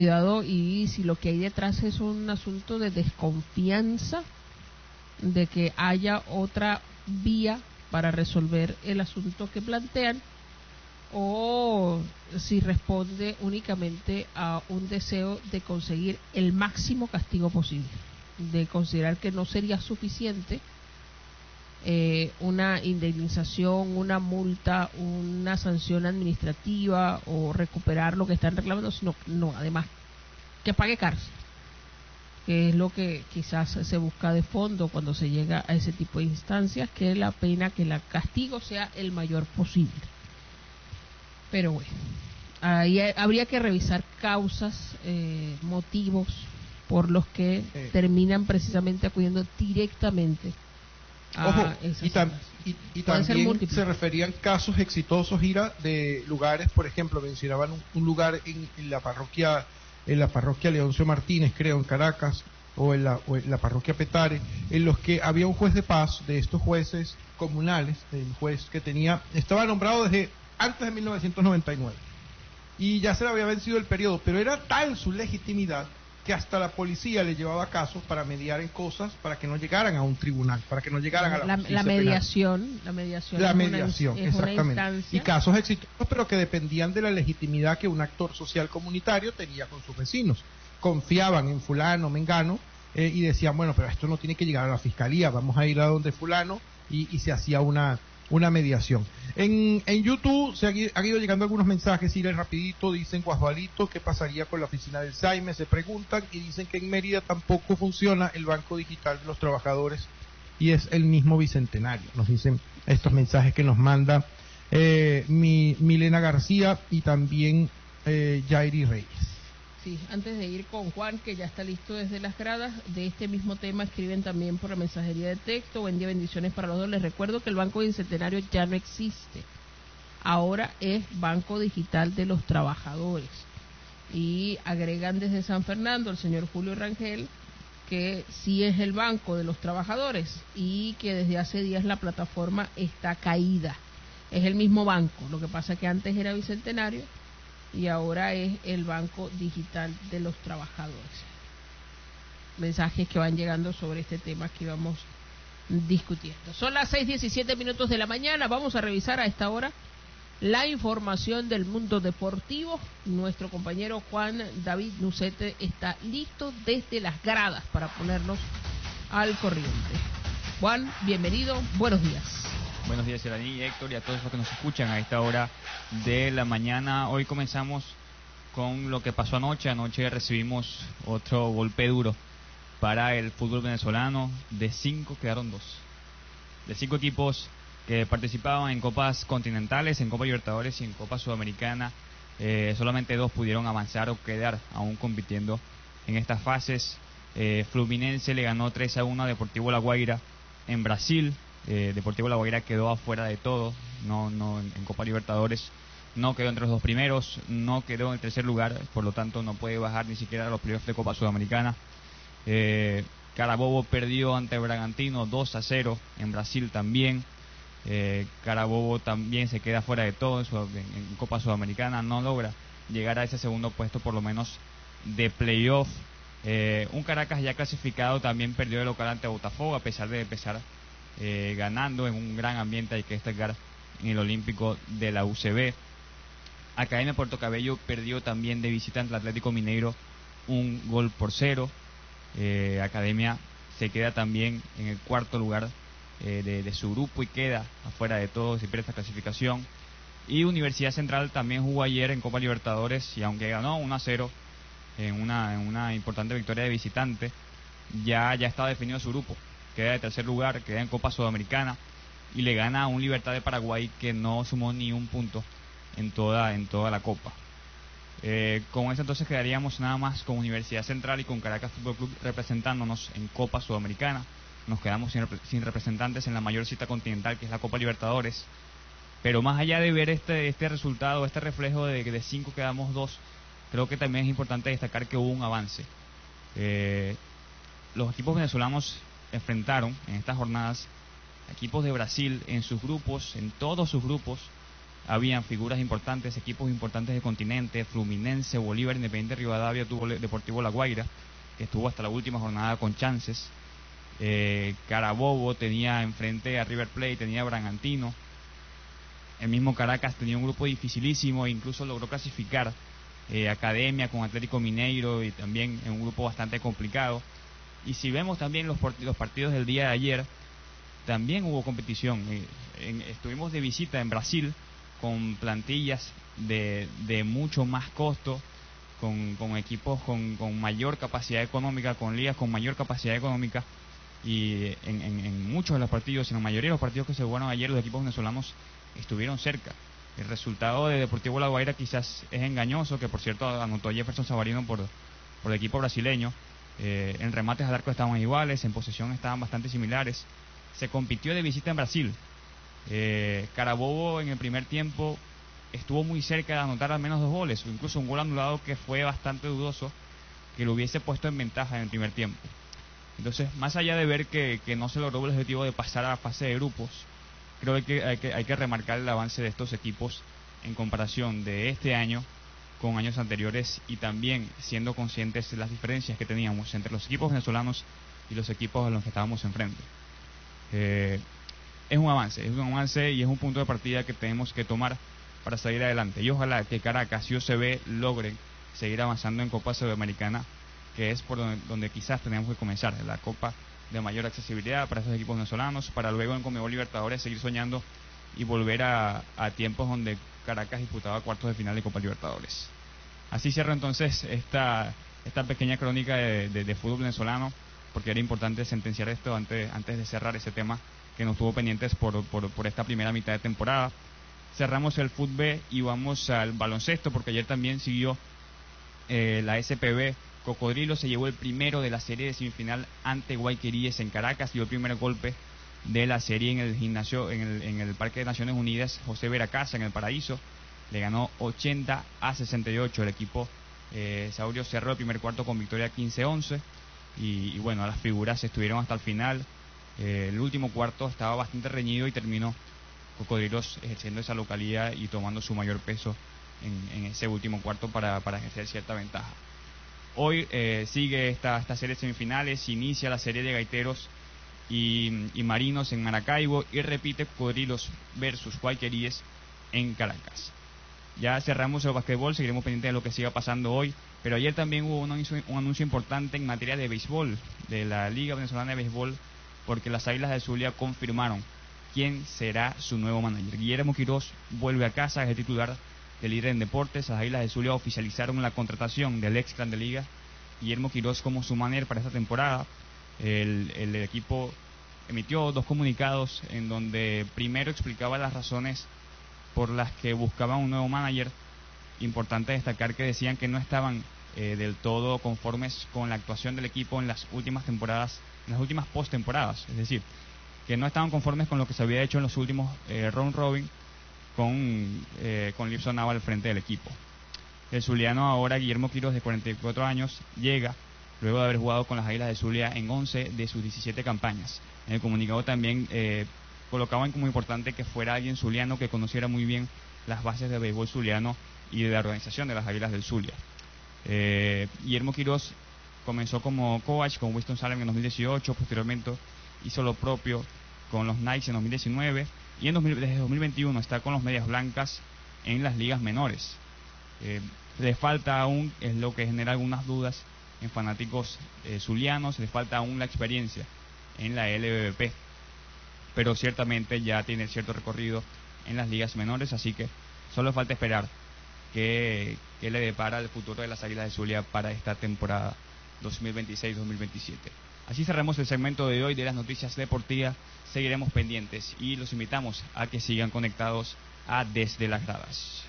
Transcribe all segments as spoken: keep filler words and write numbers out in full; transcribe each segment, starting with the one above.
cuidado, y si lo que hay detrás es un asunto de desconfianza de que haya otra vía para resolver el asunto que plantean, o si responde únicamente a un deseo de conseguir el máximo castigo posible, de considerar que no sería suficiente eh, una indemnización, una multa, una sanción administrativa o recuperar lo que están reclamando, sino no, además que pague cárcel, que es lo que quizás se busca de fondo cuando se llega a ese tipo de instancias, que la pena, que el castigo sea el mayor posible. Pero bueno, ahí habría que revisar causas, eh, motivos por los que eh. terminan precisamente acudiendo directamente a Ojo, esas y, tam, y, y también se referían casos exitosos, Ira, de lugares, por ejemplo, mencionaban un, un lugar en, en la parroquia en la parroquia Leoncio Martínez, creo, en Caracas, o en la, o en la parroquia Petare, en los que había un juez de paz, de estos jueces comunales, el juez que tenía, estaba nombrado desde antes de mil novecientos noventa y nueve, y ya se le había vencido el periodo, pero era tal su legitimidad que hasta la policía le llevaba casos para mediar en cosas, para que no llegaran a un tribunal, para que no llegaran a la, la justicia la mediación, penal. la mediación, la es mediación, una, es exactamente, y casos exitosos, pero que dependían de la legitimidad que un actor social comunitario tenía con sus vecinos. Confiaban en fulano, mengano, eh, y decían, bueno, pero esto no tiene que llegar a la fiscalía, vamos a ir a donde fulano, y, y se hacía una una mediación. En, en YouTube se han, han ido llegando algunos mensajes, y rapidito dicen: Guasbalito, ¿qué pasaría con la oficina del Saime? Se preguntan, y dicen que en Mérida tampoco funciona el Banco Digital de los Trabajadores, y es el mismo Bicentenario. Nos dicen estos mensajes que nos manda eh, mi, Milena García y también eh, Jairi Reyes. Sí, antes de ir con Juan, que ya está listo desde las gradas, de este mismo tema escriben también por la mensajería de texto: buen día, bendiciones para los dos. Les recuerdo que el Banco Bicentenario ya no existe, ahora es Banco Digital de los Trabajadores. Y agregan desde San Fernando el señor Julio Rangel que sí es el Banco de los Trabajadores y que desde hace días la plataforma está caída. Es el mismo banco, lo que pasa que antes era Bicentenario y ahora es el Banco Digital de los Trabajadores. Mensajes que van llegando sobre este tema que vamos discutiendo. Son las seis diecisiete minutos de la mañana. Vamos a revisar a esta hora la información del mundo deportivo. Nuestro compañero Juan David Nucete está listo desde las gradas para ponernos al corriente. Juan, bienvenido, buenos días. Buenos días, Elaní, Héctor, y a todos los que nos escuchan a esta hora de la mañana. Hoy comenzamos con lo que pasó anoche. Anoche recibimos otro golpe duro para el fútbol venezolano. De cinco quedaron dos. De cinco equipos que participaban en Copas Continentales, en Copa Libertadores y en Copa Sudamericana, eh, solamente dos pudieron avanzar o quedar aún compitiendo en estas fases. Eh, Fluminense le ganó tres a uno a Deportivo La Guaira en Brasil. Eh, Deportivo La Guaira quedó afuera de todo, no, no en, en Copa Libertadores no quedó entre los dos primeros, no quedó en el tercer lugar, por lo tanto no puede bajar ni siquiera a los playoffs de Copa Sudamericana. eh, Carabobo perdió ante Bragantino dos a cero, en Brasil también. eh, Carabobo también se queda fuera de todo en, en Copa Sudamericana, no logra llegar a ese segundo puesto por lo menos de playoff. eh, un Caracas ya clasificado también perdió de local ante Botafogo, a pesar de empezar Eh, ganando en un gran ambiente, hay que destacar, en el Olímpico de la U C B. Academia Puerto Cabello perdió también de visita ante el Atlético Mineiro un gol por cero. eh, Academia se queda también en el cuarto lugar eh, de, de su grupo y queda afuera de todo, se pierde esta clasificación. Y Universidad Central también jugó ayer en Copa Libertadores, y aunque ganó uno a cero en una, en una importante victoria de visitante, ya, ya estaba definido su grupo. Queda de tercer lugar, queda en Copa Sudamericana y le gana a un Libertad de Paraguay que no sumó ni un punto en toda en toda la Copa. Eh, con eso entonces quedaríamos nada más con Universidad Central y con Caracas Fútbol Club representándonos en Copa Sudamericana. Nos quedamos sin, sin representantes en la mayor cita continental, que es la Copa Libertadores. Pero más allá de ver este este resultado, este reflejo de que de cinco quedamos dos, creo que también es importante destacar que hubo un avance. Eh, los equipos venezolanos enfrentaron en estas jornadas equipos de Brasil en sus grupos, en todos sus grupos, habían figuras importantes, equipos importantes del continente, Fluminense, Bolívar, Independiente Rivadavia, tuvo Deportivo La Guaira, que estuvo hasta la última jornada con chances. Eh, Carabobo tenía enfrente a River Plate, tenía a Bragantino. El mismo Caracas tenía un grupo dificilísimo e incluso logró clasificar. Eh, Academia con Atlético Mineiro y también en un grupo bastante complicado. Y si vemos también los, los partidos del día de ayer, también hubo competición. Eh, en, estuvimos de visita en Brasil con plantillas de, de mucho más costo, con, con equipos con, con mayor capacidad económica, con ligas con mayor capacidad económica, y en, en, en muchos de los partidos, en la mayoría de los partidos que se jugaron ayer, los equipos venezolanos estuvieron cerca. El resultado de Deportivo La Guaira quizás es engañoso, que por cierto anotó Jefferson Savarino por, por el equipo brasileño. Eh, en remates al arco estaban iguales, en posesión estaban bastante similares. Se compitió de visita en Brasil. Eh, Carabobo en el primer tiempo estuvo muy cerca de anotar al menos dos goles, o incluso un gol anulado que fue bastante dudoso, que lo hubiese puesto en ventaja en el primer tiempo. Entonces, más allá de ver que, que no se logró el objetivo de pasar a la fase de grupos, creo que hay, que hay que remarcar el avance de estos equipos en comparación de este año con años anteriores, y también siendo conscientes de las diferencias que teníamos entre los equipos venezolanos y los equipos a los que estábamos enfrente. Eh, es un avance, es un avance y es un punto de partida que tenemos que tomar para salir adelante, y ojalá que Caracas y O C B logren seguir avanzando en Copa Sudamericana, que es por donde, donde quizás tenemos que comenzar, la Copa de mayor accesibilidad para esos equipos venezolanos, para luego en Conmebol Libertadores seguir soñando y volver a, a tiempos donde Caracas disputaba cuartos de final de Copa Libertadores. Así cierro entonces esta, esta pequeña crónica de, de, de fútbol venezolano, porque era importante sentenciar esto antes, antes de cerrar ese tema que nos tuvo pendientes por, por, por esta primera mitad de temporada. Cerramos el fútbol y vamos al baloncesto, porque ayer también siguió eh, la S P B. Cocodrilo se llevó el primero de la serie de semifinal ante Guayqueríes en Caracas, dio el primer golpe de la serie en el gimnasio, en el, en el Parque de Naciones Unidas José Veracasa, en el Paraíso. Le ganó ochenta a sesenta y ocho el equipo eh, Saurio. Cerró el primer cuarto con victoria quince once, y, y bueno, las figuras estuvieron hasta el final. Eh, el último cuarto estaba bastante reñido y terminó Cocodrilos ejerciendo esa localidad y tomando su mayor peso en, en ese último cuarto para, para ejercer cierta ventaja. Hoy eh, sigue esta, esta serie de semifinales, inicia la serie de Gaiteros y, y Marinos en Maracaibo, y repite Cocodrilos versus Guayqueríes en Caracas. Ya cerramos el basquetbol, seguiremos pendientes de lo que siga pasando hoy, pero ayer también hubo un anuncio, un anuncio importante en materia de béisbol, de la Liga Venezolana de Béisbol, porque las Águilas del Zulia confirmaron quién será su nuevo manager. Guillermo Quirós vuelve a casa, es el titular del líder en deportes. Las Águilas del Zulia oficializaron la contratación del ex Grande Liga Guillermo Quirós como su manager para esta temporada. El, el equipo emitió dos comunicados en donde primero explicaba las razones por las que buscaban un nuevo manager. Importante destacar que decían que no estaban eh, del todo conformes con la actuación del equipo en las últimas temporadas, en las últimas postemporadas, es decir, que no estaban conformes con lo que se había hecho en los últimos eh, round robin con, eh, con Lipson Nava al frente del equipo. El zuliano ahora, Guillermo Quirós, de cuarenta y cuatro años, llega luego de haber jugado con las Águilas de Zulia en once de sus diecisiete campañas. En el comunicado también eh, colocaban como importante que fuera alguien zuliano que conociera muy bien las bases del béisbol zuliano y de la organización de las Águilas del Zulia. Eh, Guillermo Quirós comenzó como coach con Winston Salem en dos mil dieciocho, posteriormente hizo lo propio con los Knights en dos mil diecinueve, y en dos mil, desde dos mil veintiuno está con los Medias Blancas en las ligas menores. Eh, le falta aún, es lo que genera algunas dudas en fanáticos eh, zulianos, le falta aún la experiencia en la L B B P, pero ciertamente ya tiene cierto recorrido en las ligas menores, así que solo falta esperar qué, qué le depara el futuro de las Águilas de Zulia para esta temporada dos mil veintiséis dos mil veintisiete. Así cerramos el segmento de hoy de las noticias deportivas. Seguiremos pendientes y los invitamos a que sigan conectados a Desde las Gradas.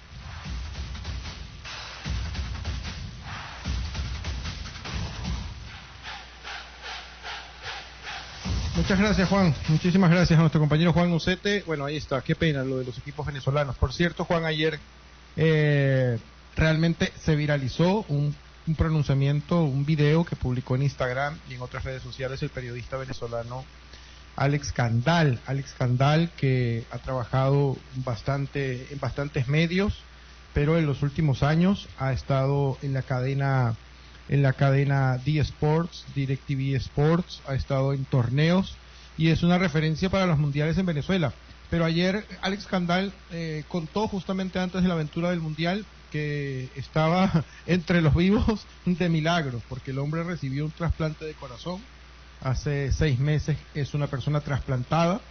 Muchas gracias, Juan. Muchísimas gracias a nuestro compañero Juan Ucete. Bueno, ahí está. Qué pena lo de los equipos venezolanos. Por cierto, Juan, ayer eh, realmente se viralizó un, un pronunciamiento, un video que publicó en Instagram y en otras redes sociales el periodista venezolano Alex Candal. Alex Candal, que ha trabajado bastante en bastantes medios, pero en los últimos años ha estado en la cadena en la cadena D Sports, DirecTV Sports, ha estado en torneos y es una referencia para los mundiales en Venezuela. Pero ayer Alex Candal eh, contó justamente antes de la aventura del mundial que estaba entre los vivos de milagros, porque el hombre recibió un trasplante de corazón hace seis meses, es una persona trasplantada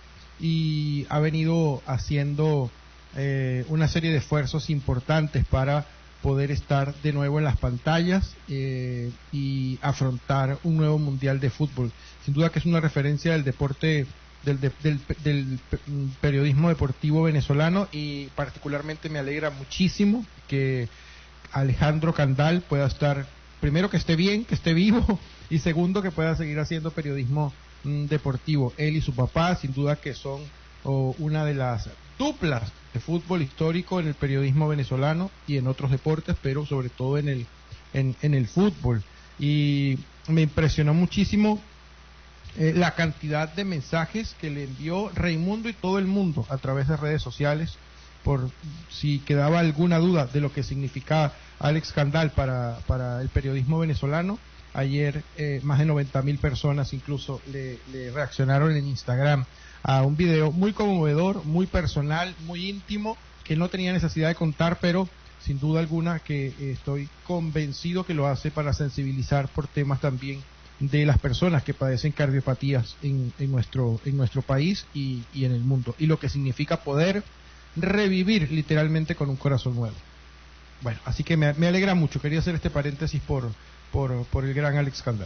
y ha venido haciendo eh, una serie de esfuerzos importantes para poder estar de nuevo en las pantallas eh, y afrontar un nuevo mundial de fútbol. Sin duda que es una referencia del deporte, del, de, del, del periodismo deportivo venezolano, y particularmente me alegra muchísimo que Alejandro Candal pueda estar, primero que esté bien, que esté vivo, y segundo que pueda seguir haciendo periodismo mm, deportivo. Él y su papá sin duda que son oh, una de las duplas de fútbol histórico en el periodismo venezolano y en otros deportes, pero sobre todo en el en, en el fútbol. Y me impresionó muchísimo eh, la cantidad de mensajes que le envió Raimundo y todo el mundo a través de redes sociales, por si quedaba alguna duda de lo que significaba Alex Candal para, para el periodismo venezolano. Ayer eh, más de noventa mil personas incluso le, le reaccionaron en Instagram a un video muy conmovedor, muy personal, muy íntimo, que no tenía necesidad de contar, pero sin duda alguna que eh, estoy convencido que lo hace para sensibilizar por temas también de las personas que padecen cardiopatías en, en nuestro en nuestro país y, y en el mundo, y lo que significa poder revivir literalmente con un corazón nuevo. Bueno, así que me, me alegra mucho, quería hacer este paréntesis por, por, por el gran Alex Candal.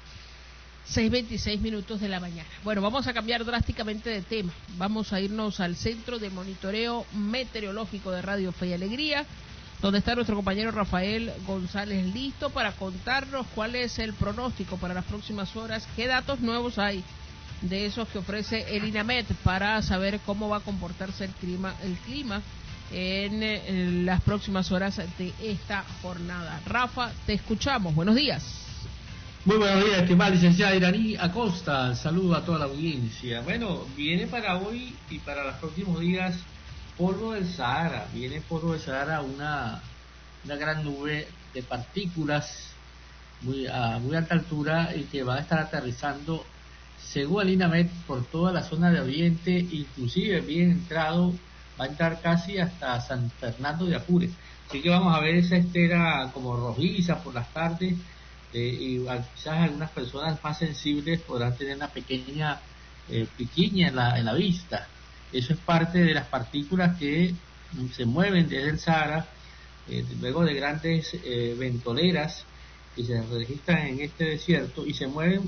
seis veintiséis minutos de la mañana. Bueno, vamos a cambiar drásticamente de tema. Vamos a irnos al Centro de Monitoreo Meteorológico de Radio Fe y Alegría, donde está nuestro compañero Rafael González listo para contarnos cuál es el pronóstico para las próximas horas, qué datos nuevos hay de esos que ofrece el INAMET para saber cómo va a comportarse el clima, el clima en, en las próximas horas de esta jornada. Rafa, te escuchamos. Buenos días. Muy buenos días, estimada licenciada Iraní Acosta. Saludo a toda la audiencia. Bueno, viene para hoy y para los próximos días polvo del Sahara. Viene polvo del Sahara, una, una gran nube de partículas muy, a muy alta altura y que va a estar aterrizando, según el INAMET, por toda la zona de Oriente, inclusive bien entrado, va a entrar casi hasta San Fernando de Apure. Así que vamos a ver esa estera como rojiza por las tardes. Eh, y quizás algunas personas más sensibles podrán tener una pequeña eh, piquiña en la, en la vista. Eso es parte de las partículas que mm, se mueven desde el Sahara, eh, luego de grandes eh, ventoleras que se registran en este desierto y se mueven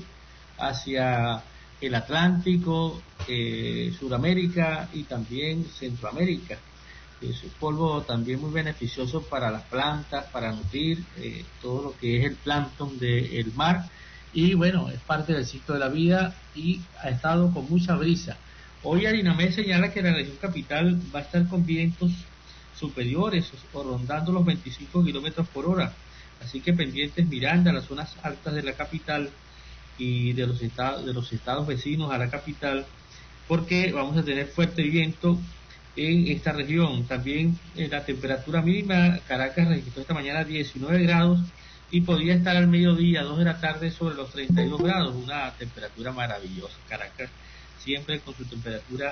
hacia el Atlántico, eh, Suramérica y también Centroamérica. Es un polvo también muy beneficioso para las plantas, para nutrir eh, todo lo que es el plancton del mar, y bueno, es parte del ciclo de la vida y ha estado con mucha brisa. Hoy el INAMET señala que la región capital va a estar con vientos superiores o rondando los veinticinco kilómetros por hora, así que pendientes Miranda, las zonas altas de la capital y de los estados, de los estados vecinos a la capital, porque vamos a tener fuerte viento en esta región. También eh, la temperatura mínima, Caracas registró esta mañana diecinueve grados y podría estar al mediodía, dos de la tarde, sobre los treinta y dos grados, una temperatura maravillosa. Caracas siempre con su temperatura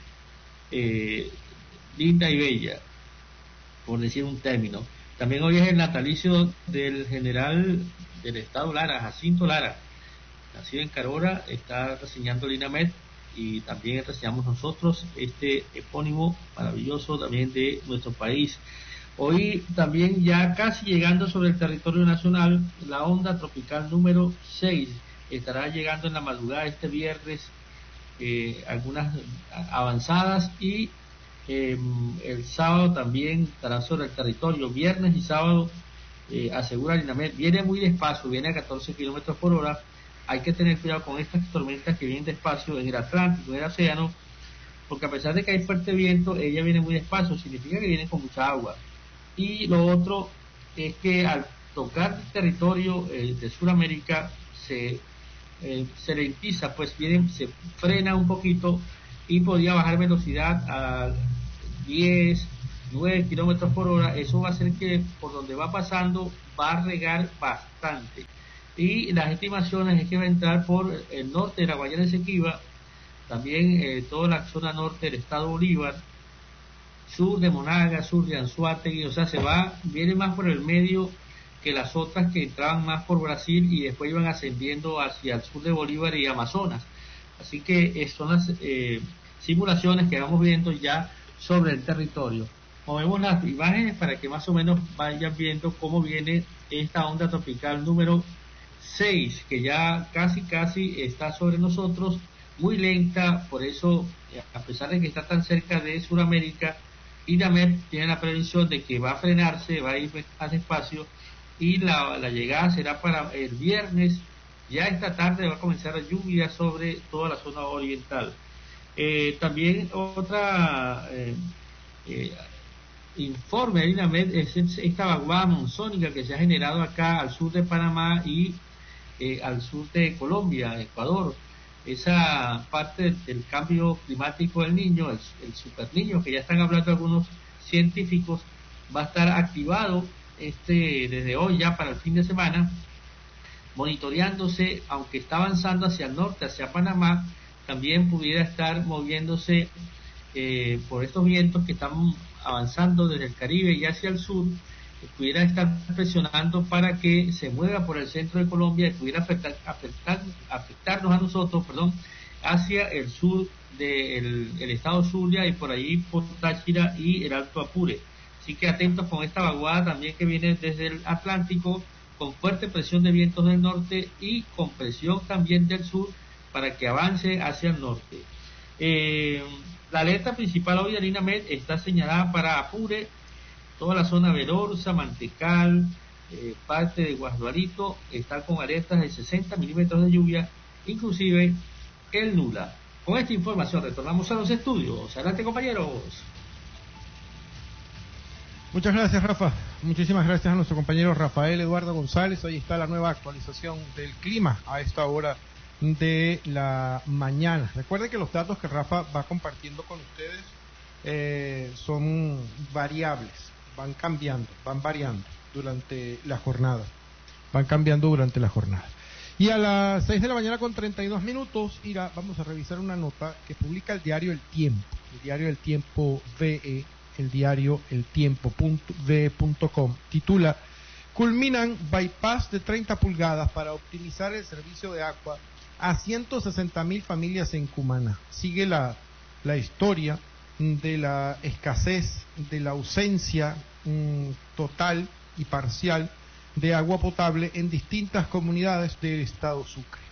eh, linda y bella, por decir un término. También hoy es el natalicio del general del estado Lara, Jacinto Lara, nacido en Carora, está reseñando el INAMET, y también reseñamos nosotros este epónimo maravilloso también de nuestro país. Hoy también ya casi llegando sobre el territorio nacional, la onda tropical número seis estará llegando en la madrugada este viernes, eh, algunas avanzadas, y eh, el sábado también estará sobre el territorio, viernes y sábado, eh, asegura el INAMET, viene muy despacio, viene a catorce kilómetros por hora. Hay que tener cuidado con estas tormentas que vienen despacio en el Atlántico, en el océano, porque a pesar de que hay fuerte viento, ella viene muy despacio, significa que viene con mucha agua. Y lo otro es que al tocar el territorio eh, de Sudamérica se eh, se ralentiza, pues viene, se frena un poquito y podría bajar velocidad a diez, nueve kilómetros por hora. Eso va a hacer que por donde va pasando va a regar bastante. Y las estimaciones es que va a entrar por el norte de la Guayana Esequiba, también eh, toda la zona norte del estado Bolívar, sur de Monaga, sur de Anzoátegui, o sea, se va, viene más por el medio que las otras que entraban más por Brasil y después iban ascendiendo hacia el sur de Bolívar y Amazonas. Así que eh, son las eh, simulaciones que vamos viendo ya sobre el territorio. Movemos las imágenes para que más o menos vayan viendo cómo viene esta onda tropical número seis, que ya casi casi está sobre nosotros, muy lenta. Por eso, a pesar de que está tan cerca de Sudamérica, INAMED tiene la previsión de que va a frenarse, va a ir más despacio, y la, la llegada será para el viernes. Ya esta tarde va a comenzar la lluvia sobre toda la zona oriental. Eh, también otra eh, eh, informe de INAMED es esta vaguada monzónica que se ha generado acá al sur de Panamá y eh, al sur de Colombia, Ecuador. Esa parte del cambio climático del niño, el, el super niño que ya están hablando algunos científicos, va a estar activado este desde hoy ya para el fin de semana, monitoreándose, aunque está avanzando hacia el norte, hacia Panamá, también pudiera estar moviéndose eh, por estos vientos que están avanzando desde el Caribe y hacia el sur, que pudiera estar presionando para que se mueva por el centro de Colombia y pudiera afectar, afectar, afectarnos a nosotros, perdón, hacia el sur del el estado Zulia y por allí por Táchira y el Alto Apure. Así que atentos con esta vaguada también que viene desde el Atlántico, con fuerte presión de vientos del norte y con presión también del sur para que avance hacia el norte. Eh, la alerta principal hoy de INAMED está señalada para Apure, toda la zona Verorza, Mantecal, eh, parte de Guasduarito, está con alertas de sesenta milímetros de lluvia, inclusive el Nula. Con esta información retornamos a los estudios. Adelante, compañeros. Muchas gracias, Rafa. Muchísimas gracias a nuestro compañero Rafael Eduardo González. Ahí está la nueva actualización del clima a esta hora de la mañana. Recuerden que los datos que Rafa va compartiendo con ustedes eh, son variables, van cambiando, van variando durante la jornada, van cambiando durante la jornada. Y a las seis de la mañana con treinta y dos minutos, irá, vamos a revisar una nota que publica el diario El Tiempo, el diario El Tiempo V E, el diario el tiempo punto v e punto com, titula: culminan bypass de treinta pulgadas para optimizar el servicio de agua a ciento sesenta mil familias en Cumaná. Sigue la, la historia de la escasez, de la ausencia mm, total y parcial de agua potable en distintas comunidades del estado Sucre.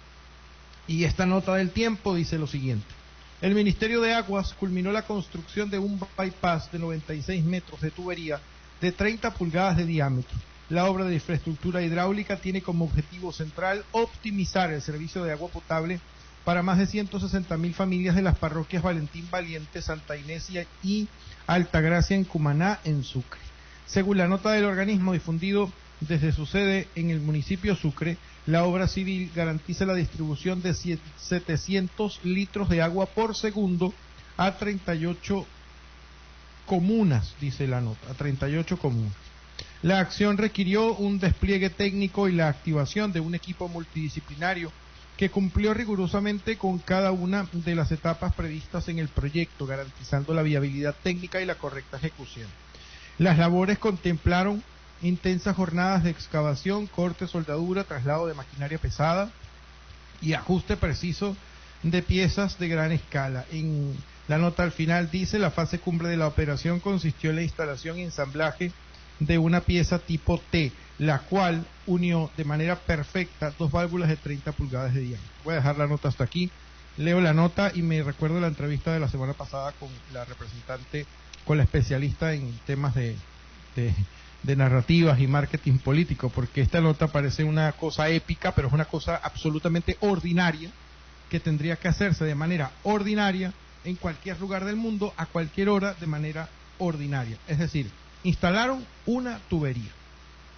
Y esta nota del Tiempo dice lo siguiente: el Ministerio de Aguas culminó la construcción de un bypass de noventa y seis metros de tubería de treinta pulgadas de diámetro. La obra de infraestructura hidráulica tiene como objetivo central optimizar el servicio de agua potable para más de ciento sesenta mil familias de las parroquias Valentín Valiente, Santa Inés y Altagracia en Cumaná, en Sucre. Según la nota del organismo difundido desde su sede en el municipio Sucre, la obra civil garantiza la distribución de setecientos litros de agua por segundo a treinta y ocho comunas, dice la nota, a treinta y ocho comunas. La acción requirió un despliegue técnico y la activación de un equipo multidisciplinario que cumplió rigurosamente con cada una de las etapas previstas en el proyecto, garantizando la viabilidad técnica y la correcta ejecución. Las labores contemplaron intensas jornadas de excavación, corte, soldadura, traslado de maquinaria pesada y ajuste preciso de piezas de gran escala. En la nota al final dice: la fase cumbre de la operación consistió en la instalación y ensamblaje de una pieza tipo T, la cual unió de manera perfecta dos válvulas de treinta pulgadas de diámetro. Voy a dejar la nota hasta aquí. Leo la nota y me recuerdo la entrevista de la semana pasada con la representante, con la especialista en temas de, de, de narrativas y marketing político, porque esta nota parece una cosa épica, pero es una cosa absolutamente ordinaria, que tendría que hacerse de manera ordinaria en cualquier lugar del mundo, a cualquier hora, de manera ordinaria. Es decir, instalaron una tubería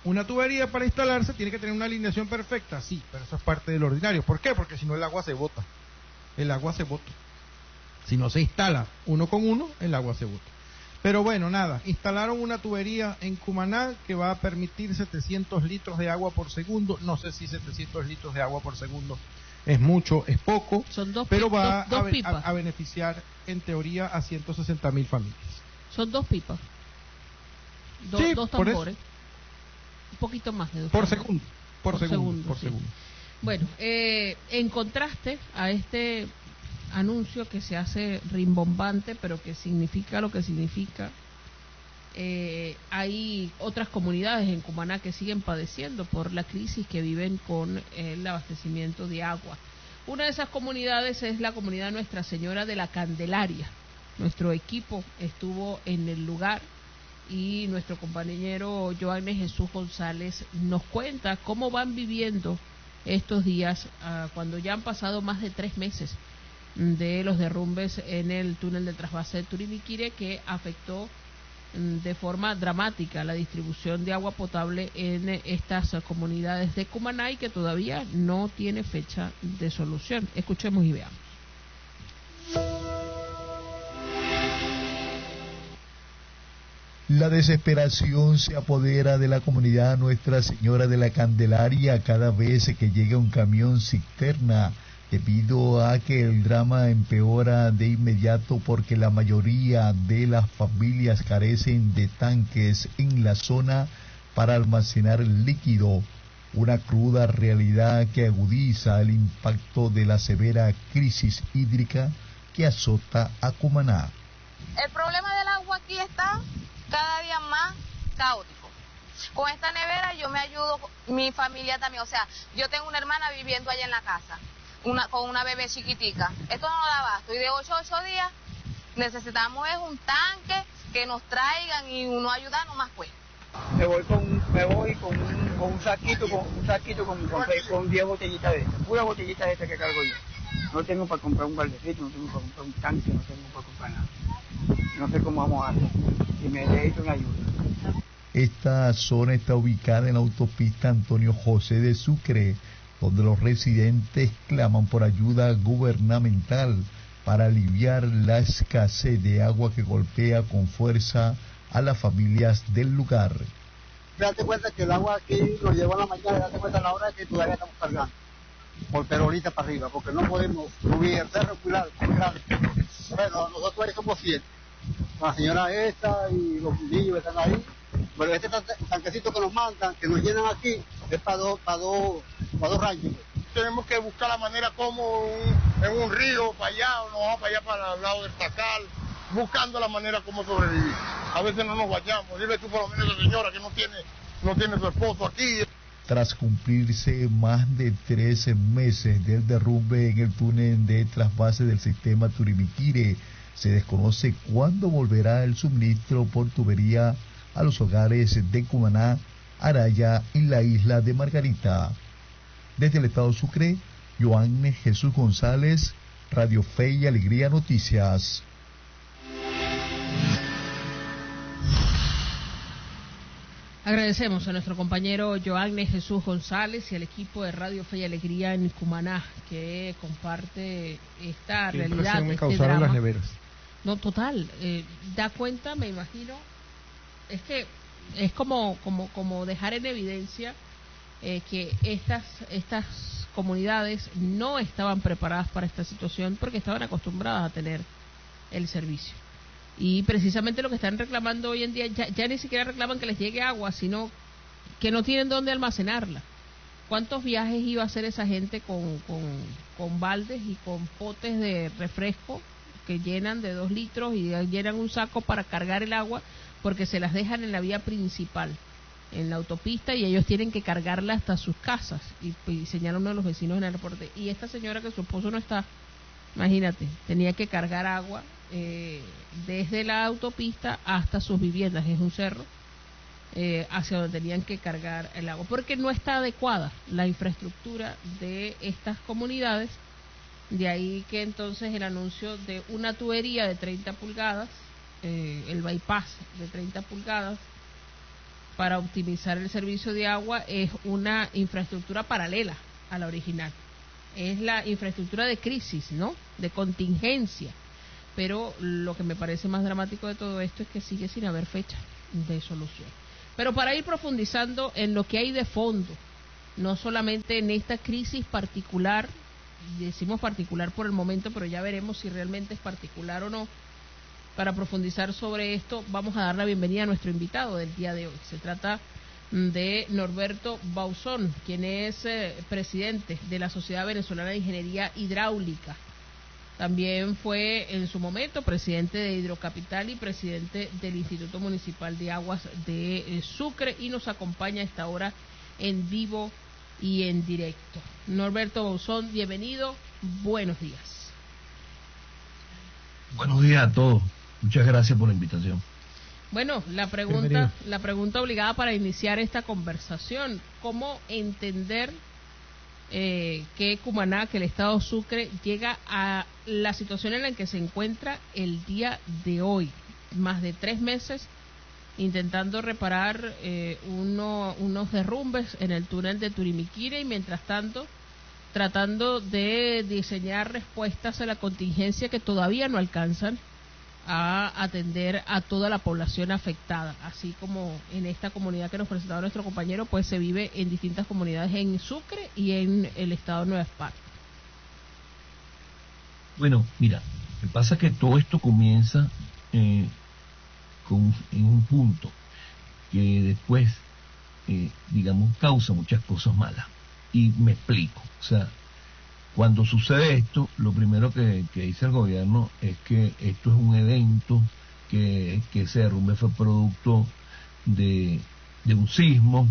Una tubería para instalarse tiene que tener una alineación perfecta, sí, pero eso es parte del ordinario. ¿Por qué? Porque si no el agua se bota. El agua se bota. Si no se instala uno con uno, el agua se bota. Pero bueno, nada, instalaron una tubería en Cumaná que va a permitir setecientos litros de agua por segundo. No sé si setecientos litros de agua por segundo es mucho, es poco, Son dos pero pi- va dos- dos a, pipas. a- a beneficiar en teoría a ciento sesenta mil familias. Son dos pipas. Do- Sí, dos por eso. tambores. Un poquito más de dos Por tambores. segundo, por, Por segundo, segundo, por sí. segundo. Bueno, eh, en contraste a este anuncio que se hace rimbombante, pero que significa lo que significa, eh, hay otras comunidades en Cumaná que siguen padeciendo por la crisis que viven con el abastecimiento de agua. Una de esas comunidades es la comunidad Nuestra Señora de la Candelaria. Nuestro equipo estuvo en el lugar y nuestro compañero Joanne Jesús González nos cuenta cómo van viviendo estos días uh, cuando ya han pasado más de tres meses de los derrumbes en el túnel de trasvase de Turimiquire, que afectó mm, de forma dramática la distribución de agua potable en estas uh, comunidades de Cumaná y que todavía no tiene fecha de solución. Escuchemos y veamos. La desesperación se apodera de la comunidad Nuestra Señora de la Candelaria cada vez que llega un camión cisterna, debido a que el drama empeora de inmediato porque la mayoría de las familias carecen de tanques en la zona para almacenar el líquido, una cruda realidad que agudiza el impacto de la severa crisis hídrica que azota a Cumaná. El problema del agua aquí está cada día más caótico. Con esta nevera yo me ayudo, mi familia también, o sea, yo tengo una hermana viviendo allá en la casa, una, con una bebé chiquitica. Esto no da abasto y de ocho a ocho días necesitamos es un tanque que nos traigan y uno ayudar nomás pues. Me voy con, me voy con un, con un saquito, con un saquito con, con, con diez botellitas de estas, pura botellita de estas que cargo yo. No tengo para comprar un baldecito, no tengo para comprar un tanque, no tengo para comprar nada. No sé cómo vamos a hacer. Si me necesito una ayuda. Esta zona está ubicada en la autopista Antonio José de Sucre, donde los residentes claman por ayuda gubernamental para aliviar la escasez de agua que golpea con fuerza a las familias del lugar. Date cuenta que el agua aquí nos llevó a la mañana, date cuenta a la hora que todavía estamos cargando. Por perolita para arriba, porque no podemos subir el cerro cuidado, es grande. Bueno, nosotros ahí somos siete. La señora esta y los niños están ahí. Pero este tanquecito que nos mandan, que nos llenan aquí, es para dos, para dos, para dos ranchos. Tenemos que buscar la manera como un, en un río, para allá, o nos vamos para allá, para el lado del Tacal, buscando la manera como sobrevivir. A veces no nos vayamos. Dile tú por lo menos a la señora que no tiene, no tiene su esposo aquí. Tras cumplirse más de trece meses del derrumbe en el túnel de trasvase del sistema Turimiquire, se desconoce cuándo volverá el suministro por tubería a los hogares de Cumaná, Araya y la isla de Margarita. Desde el estado Sucre, Joanne Jesús González, Radio Fe y Alegría Noticias. Agradecemos a nuestro compañero Joanne Jesús González y al equipo de Radio Fe y Alegría en Cumaná que comparte esta Qué realidad. impresión me este causaron drama. las neveras. No, total. Eh, da cuenta, me imagino, es que es como como como dejar en evidencia eh, que estas estas comunidades no estaban preparadas para esta situación porque estaban acostumbradas a tener el servicio. Y precisamente lo que están reclamando hoy en día, ya, ya ni siquiera reclaman que les llegue agua, sino que no tienen dónde almacenarla. ¿Cuántos viajes iba a hacer esa gente con, con, con baldes y con potes de refresco que llenan de dos litros y llenan un saco para cargar el agua porque se las dejan en la vía principal, en la autopista, y ellos tienen que cargarla hasta sus casas? Y, y señala uno de los vecinos en el reporte. Y esta señora que su esposo no está, imagínate, tenía que cargar agua eh, desde la autopista hasta sus viviendas, es un cerro, eh, hacia donde tenían que cargar el agua, porque no está adecuada la infraestructura de estas comunidades. De ahí que entonces el anuncio de una tubería de treinta pulgadas, eh, el bypass de treinta pulgadas, para optimizar el servicio de agua es una infraestructura paralela a la original. Es la infraestructura de crisis, ¿no? De contingencia. Pero lo que me parece más dramático de todo esto es que sigue sin haber fecha de solución. Pero para ir profundizando en lo que hay de fondo, no solamente en esta crisis particular, decimos particular por el momento, pero ya veremos si realmente es particular o no. Para profundizar sobre esto, vamos a dar la bienvenida a nuestro invitado del día de hoy. Se trata de Norberto Bauzón, quien es eh, presidente de la Sociedad Venezolana de Ingeniería Hidráulica. También fue en su momento presidente de Hidrocapital y presidente del Instituto Municipal de Aguas de eh, Sucre, y nos acompaña a esta hora en vivo y en directo. Norberto Bauzón, bienvenido, buenos días. Buenos días a todos, muchas gracias por la invitación. Bueno, la pregunta, la pregunta obligada para iniciar esta conversación: ¿cómo entender eh, que Cumaná, que el Estado Sucre, llega a la situación en la que se encuentra el día de hoy? Más de tres meses intentando reparar eh, uno, unos derrumbes en el túnel de Turimiquira, y mientras tanto tratando de diseñar respuestas a la contingencia que todavía no alcanzan a atender a toda la población afectada, así como en esta comunidad que nos presentaba nuestro compañero, pues se vive en distintas comunidades en Sucre y en el estado de Nueva Esparta. Bueno, mira, lo que pasa es que todo esto comienza eh, con, en un punto que después, eh, digamos, causa muchas cosas malas. Y me explico. O sea, cuando sucede esto, lo primero que, que dice el gobierno es que esto es un evento, que, que ese derrumbe fue producto de, de un sismo,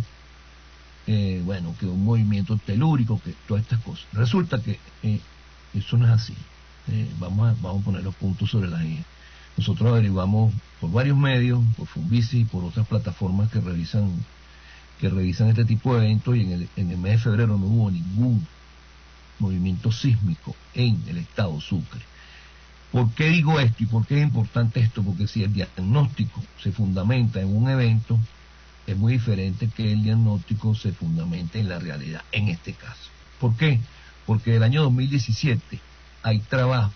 eh, bueno, que un movimiento telúrico, que todas estas cosas. Resulta que eh, eso no es así. Eh, vamos, a, vamos a poner los puntos sobre las i. Nosotros averiguamos por varios medios, por Funvici y por otras plataformas que realizan que revisan este tipo de eventos, y en el, en el mes de febrero no hubo ningún movimiento sísmico en el estado Sucre. ¿Por qué digo esto y por qué es importante esto? Porque si el diagnóstico se fundamenta en un evento, es muy diferente que el diagnóstico se fundamente en la realidad, en este caso. ¿Por qué? Porque el año dos mil diecisiete hay trabajos,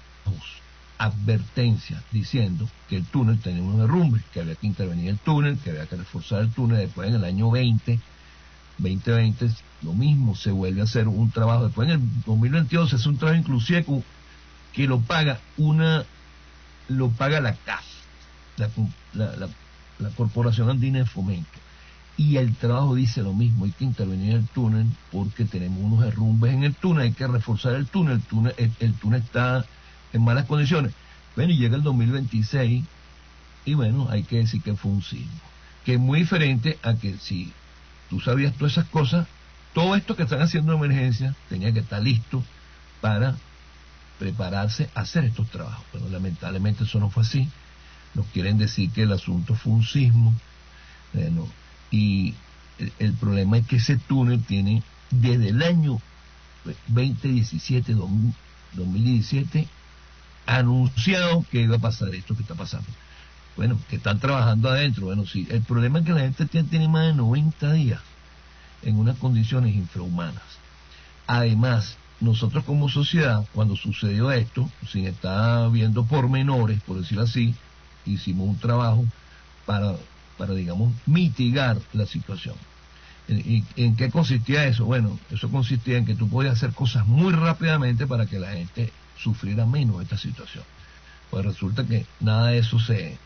advertencias diciendo que el túnel tenía unos derrumbes, que había que intervenir el túnel, que había que reforzar el túnel. Después en el año veinte, veinte veinte, lo mismo, se vuelve a hacer un trabajo. Después en el dos mil veintidós se hace un trabajo inclusive que lo paga una, lo paga la C A F, la, la, la, la Corporación Andina de Fomento. Y el trabajo dice lo mismo: hay que intervenir el túnel porque tenemos unos derrumbes en el túnel, hay que reforzar el túnel, el túnel, el, el túnel está en malas condiciones. Bueno, y llega el dos mil veintiséis y bueno, hay que decir que fue un sismo, que es muy diferente a que si tú sabías todas esas cosas, todo esto que están haciendo de emergencia tenía que estar listo para prepararse a hacer estos trabajos. Pero lamentablemente eso no fue así. Nos quieren decir que el asunto fue un sismo. Bueno, y el, el problema es que ese túnel tiene desde el año veinte diecisiete, dos mil diecisiete, anunciado que iba a pasar esto que está pasando. Bueno, que están trabajando adentro. Bueno, sí, el problema es que la gente tiene, tiene más de noventa días en unas condiciones infrahumanas. Además, nosotros como sociedad, cuando sucedió esto, sin estar viendo pormenores, por decirlo así, hicimos un trabajo para, para digamos, mitigar la situación. ¿En, en qué consistía eso? Bueno, eso consistía en que tú podías hacer cosas muy rápidamente para que la gente sufriera menos esta situación. Pues resulta que nada de eso se,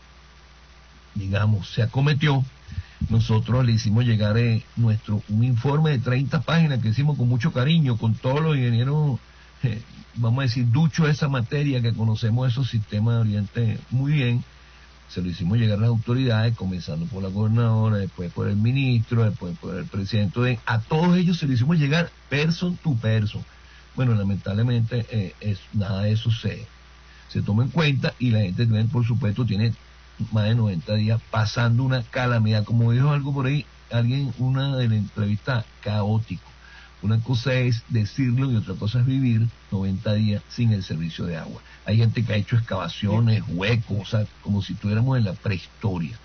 digamos, se acometió. Nosotros le hicimos llegar eh, nuestro un informe de treinta páginas que hicimos con mucho cariño, con todos los ingenieros, eh, vamos a decir, duchos de esa materia, que conocemos esos sistemas de Oriente muy bien. Se lo hicimos llegar a las autoridades, comenzando por la gobernadora, después por el ministro, después por el presidente. De, a todos ellos se lo hicimos llegar person to person. Bueno, lamentablemente eh, es, nada de eso se, se toma en cuenta, y la gente, por supuesto, tiene más de noventa días pasando una calamidad. Como dijo algo por ahí, alguien, una de la entrevista, caótico. Una cosa es decirlo y otra cosa es vivir noventa días sin el servicio de agua. Hay gente que ha hecho excavaciones, huecos, o sea, como si estuviéramos en la prehistoria.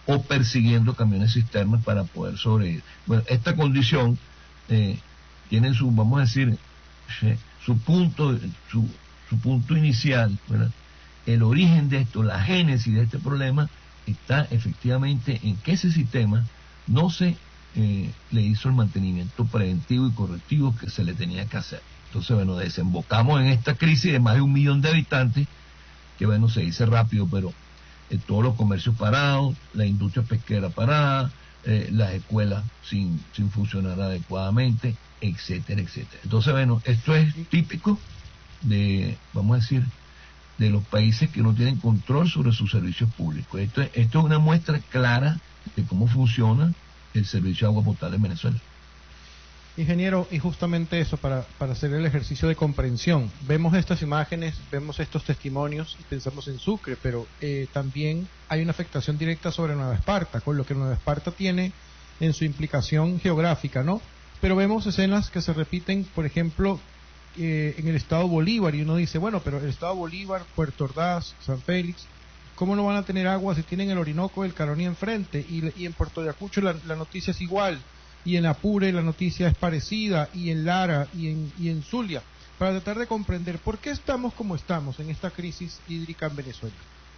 o persiguiendo camiones cisternas para poder sobrevivir. Bueno, esta condición eh, tiene su, vamos a decir, su punto, su, su punto inicial, ¿verdad? El origen de esto, la génesis de este problema está efectivamente en que ese sistema no se eh, le hizo el mantenimiento preventivo y correctivo que se le tenía que hacer. Entonces, bueno, desembocamos en esta crisis de más de un millón de habitantes, que bueno, se dice rápido, pero eh, todos los comercios parados, la industria pesquera parada, eh, las escuelas sin, sin funcionar adecuadamente, etcétera, etcétera. Entonces, bueno, esto es típico de, vamos a decir, de los países que no tienen control sobre sus servicios públicos. Esto es, esto es una muestra clara de cómo funciona el servicio de agua potable en Venezuela. Ingeniero, y justamente eso, para, para hacer el ejercicio de comprensión, vemos estas imágenes, vemos estos testimonios y pensamos en Sucre, pero eh, también hay una afectación directa sobre Nueva Esparta, con lo que Nueva Esparta tiene en su implicación geográfica, ¿no? Pero vemos escenas que se repiten, por ejemplo, eh, en el estado Bolívar, y uno dice, bueno, pero el estado Bolívar, Puerto Ordaz, San Félix, ¿cómo no van a tener agua si tienen el Orinoco y el Caroní enfrente? Y, y en Puerto Ayacucho la, la noticia es igual, y en Apure la noticia es parecida, y en Lara, y en, y en Zulia, para tratar de comprender por qué estamos como estamos en esta crisis hídrica en Venezuela.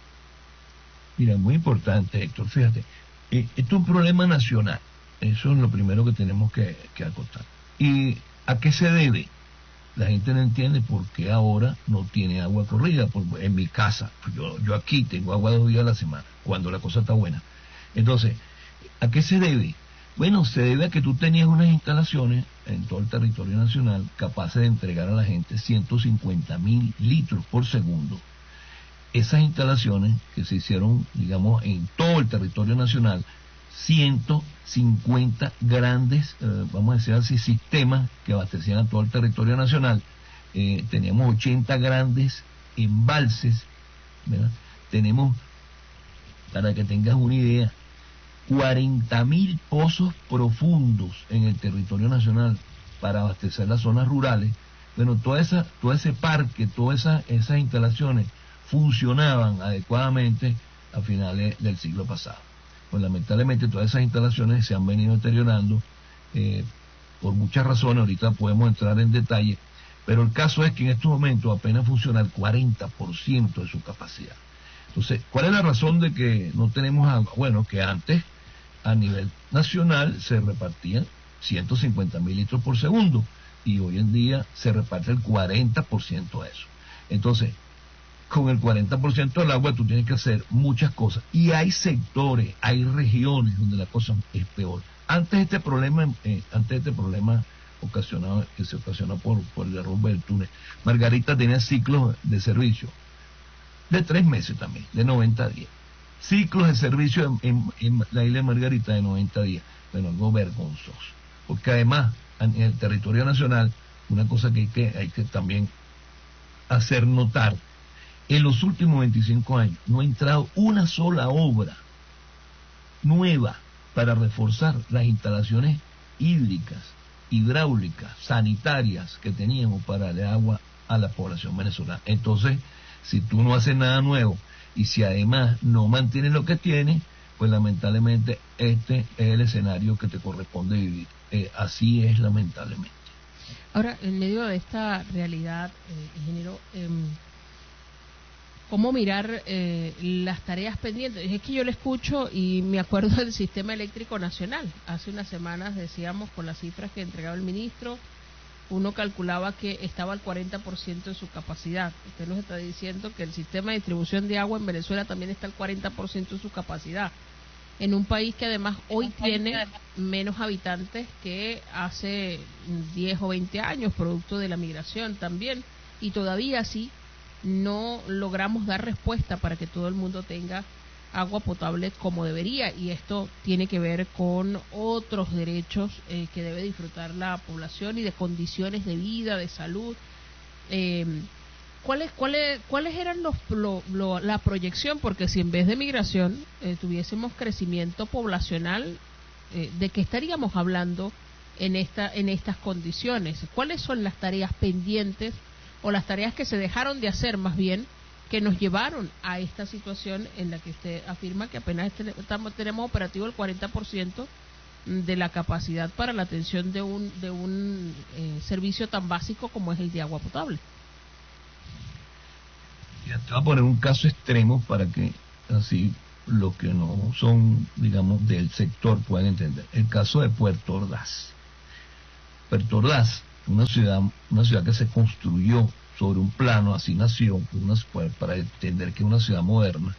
Mira, muy importante, Héctor, fíjate, eh, esto es un problema nacional, eso es lo primero que tenemos que, que acotar. ¿Y a qué se debe? La gente no entiende por qué ahora no tiene agua corrida. Por, en mi casa, yo, yo aquí tengo agua dos días a la semana, cuando la cosa está buena. Entonces, ¿a qué se debe? Bueno, se debe a que tú tenías unas instalaciones en todo el territorio nacional capaces de entregar a la gente ciento cincuenta mil litros por segundo. Esas instalaciones que se hicieron, digamos, en todo el territorio nacional, ciento cincuenta grandes, eh, vamos a decir así, sistemas que abastecían a todo el territorio nacional. Eh, teníamos ochenta grandes embalses, ¿verdad? Tenemos, para que tengas una idea, cuarenta mil pozos profundos en el territorio nacional para abastecer las zonas rurales. Bueno, toda esa, todo ese parque, todas esa, esas instalaciones funcionaban adecuadamente a finales del siglo pasado. Pues lamentablemente todas esas instalaciones se han venido deteriorando eh, por muchas razones, ahorita podemos entrar en detalle, pero el caso es que en estos momentos apenas funciona el cuarenta por ciento de su capacidad. Entonces, ¿cuál es la razón de que no tenemos agua? Bueno, que antes a nivel nacional se repartían ciento cincuenta mil litros por segundo y hoy en día se reparte el cuarenta por ciento de eso. Entonces, con el cuarenta por ciento del agua tú tienes que hacer muchas cosas. Y hay sectores, hay regiones donde la cosa es peor. Antes este problema, eh, antes este problema ocasionado, que se ocasionó por, por el derrumbe del túnel, Margarita tenía ciclos de servicio de tres meses también, de noventa días. Ciclos de servicio en, en, en la isla de Margarita de noventa días. Bueno, algo vergonzoso. Porque además, en el territorio nacional, una cosa que hay que, hay que también hacer notar, en los últimos veinticinco años no ha entrado una sola obra nueva para reforzar las instalaciones hídricas, hidráulicas, sanitarias que teníamos para darle agua a la población venezolana. Entonces, si tú no haces nada nuevo y si además no mantienes lo que tienes, pues lamentablemente este es el escenario que te corresponde vivir. Eh, así es, lamentablemente. Ahora, en medio de esta realidad, eh, ingeniero, eh, ¿cómo mirar eh, las tareas pendientes? Es que yo le escucho y me acuerdo del Sistema Eléctrico Nacional. Hace unas semanas decíamos, con las cifras que entregaba el ministro, uno calculaba que estaba al cuarenta por ciento de su capacidad. Usted nos está diciendo que el sistema de distribución de agua en Venezuela también está al cuarenta por ciento de su capacidad, en un país que además hoy tiene menos habitantes que hace diez o veinte años, producto de la migración también, y todavía así no logramos dar respuesta para que todo el mundo tenga agua potable como debería, y esto tiene que ver con otros derechos eh, que debe disfrutar la población y de condiciones de vida, de salud. Eh, ¿cuáles, cuáles, cuáles eran los, lo, lo, la proyección? Porque si en vez de migración eh, tuviésemos crecimiento poblacional, eh, ¿de qué estaríamos hablando en esta, en estas condiciones? ¿Cuáles son las tareas pendientes o las tareas que se dejaron de hacer más bien que nos llevaron a esta situación en la que usted afirma que apenas estamos, tenemos operativo el cuarenta por ciento de la capacidad para la atención de un de un eh, servicio tan básico como es el de agua potable. Ya te voy a poner un caso extremo para que así los que no son, digamos, del sector puedan entender. El caso de Puerto Ordaz. Puerto Ordaz, una ciudad, una ciudad que se construyó sobre un plano, así nació, una, para entender que es una ciudad moderna,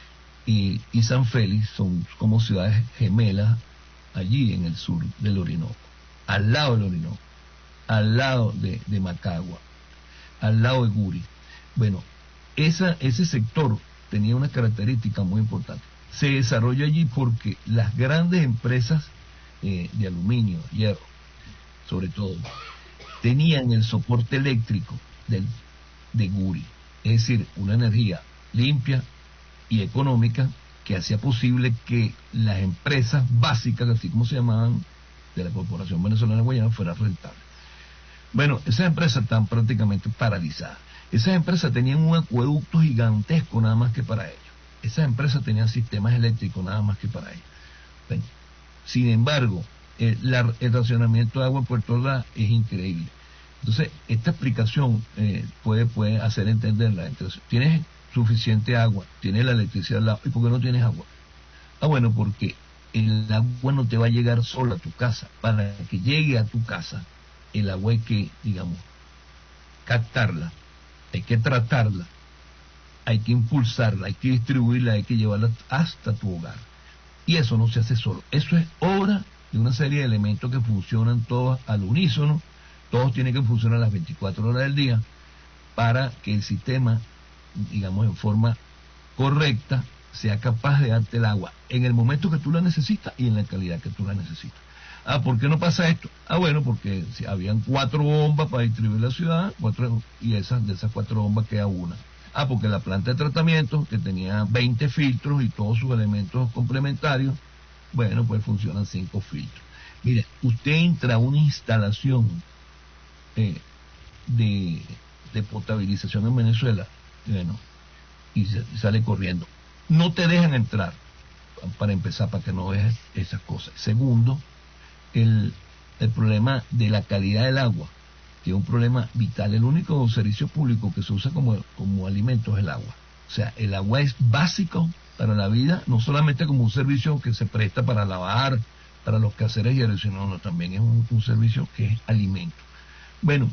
y, y San Félix son como ciudades gemelas allí en el sur del Orinoco, al lado del Orinoco, al lado de, de Macagua, al lado de Guri. Bueno, esa, ese sector tenía una característica muy importante. Se desarrolla allí porque las grandes empresas eh, de aluminio, hierro, sobre todo, tenían el soporte eléctrico del, de Guri, es decir, una energía limpia y económica que hacía posible que las empresas básicas, así como se llamaban, de la Corporación Venezolana de Guayana, fueran rentables. Bueno, esas empresas están prácticamente paralizadas. Esas empresas tenían un acueducto gigantesco nada más que para ellos. Esas empresas tenían sistemas eléctricos nada más que para ellos. Bueno, sin embargo, el, la, el racionamiento de agua en Puerto Ordaz es increíble. Entonces, esta explicación eh, puede, puede hacer entenderla. Entonces, tienes suficiente agua, tienes la electricidad al lado, ¿y por qué no tienes agua? Ah, bueno, porque el agua no te va a llegar sola a tu casa. Para que llegue a tu casa, el agua hay que, digamos, captarla, hay que tratarla, hay que impulsarla, hay que distribuirla, hay que llevarla hasta tu hogar. Y eso no se hace solo. Eso es obra de una serie de elementos que funcionan todos al unísono. Todos tienen que funcionar las veinticuatro horas del día para que el sistema, digamos, en forma correcta, sea capaz de darte el agua en el momento que tú la necesitas y en la calidad que tú la necesitas. Ah, ¿por qué no pasa esto? Ah, bueno, porque si habían cuatro bombas para distribuir la ciudad, cuatro, y esas, de esas cuatro bombas queda una. Ah, porque la planta de tratamiento, que tenía veinte filtros y todos sus elementos complementarios, bueno, pues funcionan cinco filtros. Mire, usted entra a una instalación eh, de, de potabilización en Venezuela, bueno, y se, sale corriendo. No te dejan entrar, para empezar, para que no veas esas cosas. Segundo, el, el problema de la calidad del agua, que es un problema vital. El único servicio público que se usa como, como alimento es el agua. O sea, el agua es básico para la vida, no solamente como un servicio que se presta para lavar, para los quehaceres diarios, sino no, también es un, un servicio que es alimento. Bueno,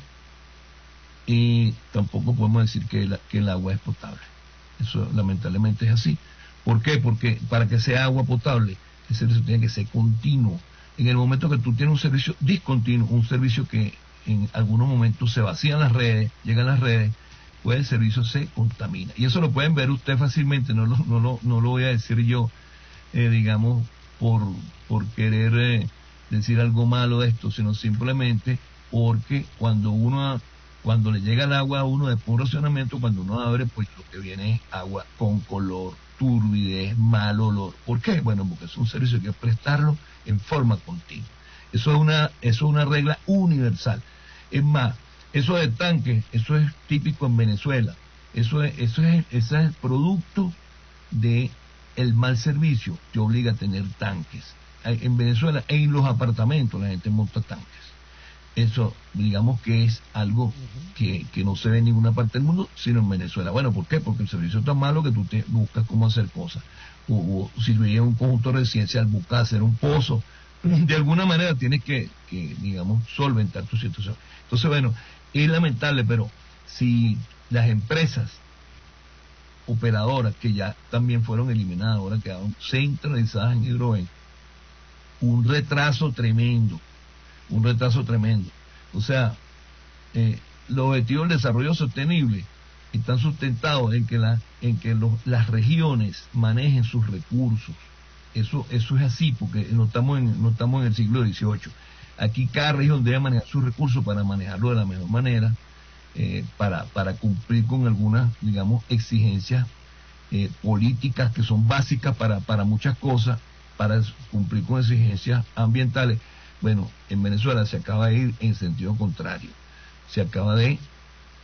y tampoco podemos decir que, la, que el agua es potable. Eso lamentablemente es así. ¿Por qué? Porque para que sea agua potable, el servicio tiene que ser continuo. En el momento que tú tienes un servicio discontinuo, un servicio que en algunos momentos se vacían las redes, llegan las redes, pues el servicio se contamina. Y eso lo pueden ver ustedes fácilmente, no lo, no lo, no lo voy a decir yo, eh, digamos, por, por querer eh, decir algo malo de esto, sino simplemente porque cuando uno, cuando le llega el agua a uno de puro racionamiento, cuando uno abre, pues lo que viene es agua con color, turbidez, mal olor. ¿Por qué? Bueno, porque es un servicio que hay que prestarlo en forma continua. Eso es una, eso es una regla universal. Es más, eso de tanques, eso es típico en Venezuela. Eso es, eso es, ese es el producto de el mal servicio. Te obliga a tener tanques. En Venezuela, en los apartamentos, la gente monta tanques. Eso, digamos que es algo que, que no se ve en ninguna parte del mundo, sino en Venezuela. Bueno, ¿por qué? Porque el servicio es tan malo que tú te buscas cómo hacer cosas. O, o si vives en un conjunto residencial, buscas hacer un pozo. De alguna manera tienes que, que, digamos, solventar tu situación. Entonces, bueno, es lamentable, pero si las empresas operadoras, que ya también fueron eliminadas, ahora quedaron centralizadas en Hidroven, un retraso tremendo, un retraso tremendo. O sea, eh, los objetivos del desarrollo sostenible están sustentados en que, la, en que los, las regiones manejen sus recursos. Eso, eso es así, porque no estamos en, no estamos en el siglo dieciocho. Aquí cada región debe manejar sus recursos para manejarlo de la mejor manera, eh, para, para cumplir con algunas, digamos, exigencias eh, políticas que son básicas para, para muchas cosas, para cumplir con exigencias ambientales. Bueno, en Venezuela se acaba de ir en sentido contrario. Se acaba de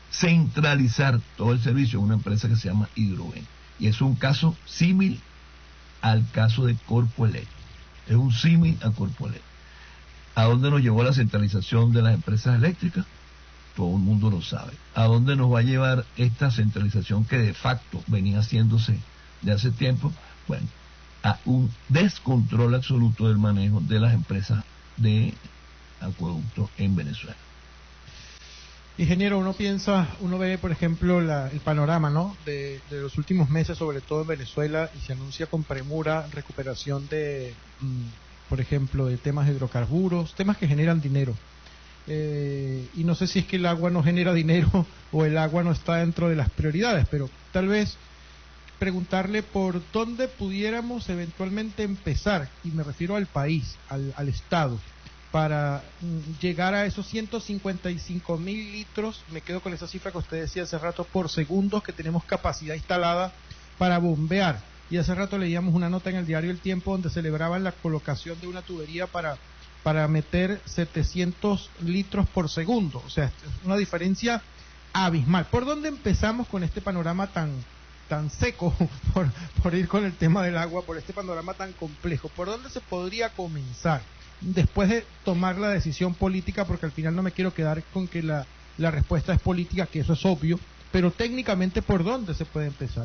centralizar todo el servicio en una empresa que se llama Hidroven. Y es un caso símil al caso de Corpoelec. Es un símil a Corpoelec. ¿A dónde nos llevó la centralización de las empresas eléctricas? Todo el mundo lo sabe. ¿A dónde nos va a llevar esta centralización que de facto venía haciéndose de hace tiempo? Bueno, a un descontrol absoluto del manejo de las empresas de acueducto en Venezuela. Ingeniero, uno piensa, uno ve, por ejemplo, la, el panorama, ¿no?, de, de los últimos meses, sobre todo en Venezuela, y se anuncia con premura recuperación de, mmm, por ejemplo, de temas de hidrocarburos, temas que generan dinero. Eh, y no sé si es que el agua no genera dinero o el agua no está dentro de las prioridades, pero tal vez preguntarle por dónde pudiéramos eventualmente empezar, y me refiero al país, al, al Estado, para mm, llegar a esos ciento cincuenta y cinco mil litros, me quedo con esa cifra que usted decía hace rato, por segundo, que tenemos capacidad instalada para bombear. Y hace rato leíamos una nota en el diario El Tiempo donde celebraban la colocación de una tubería para, para meter setecientos litros por segundo. O sea, es una diferencia abismal. ¿Por dónde empezamos con este panorama tan tan seco, por, por ir con el tema del agua, por este panorama tan complejo? ¿Por dónde se podría comenzar después de tomar la decisión política? Porque al final no me quiero quedar con que la, la respuesta es política, que eso es obvio, pero técnicamente, ¿por dónde se puede empezar?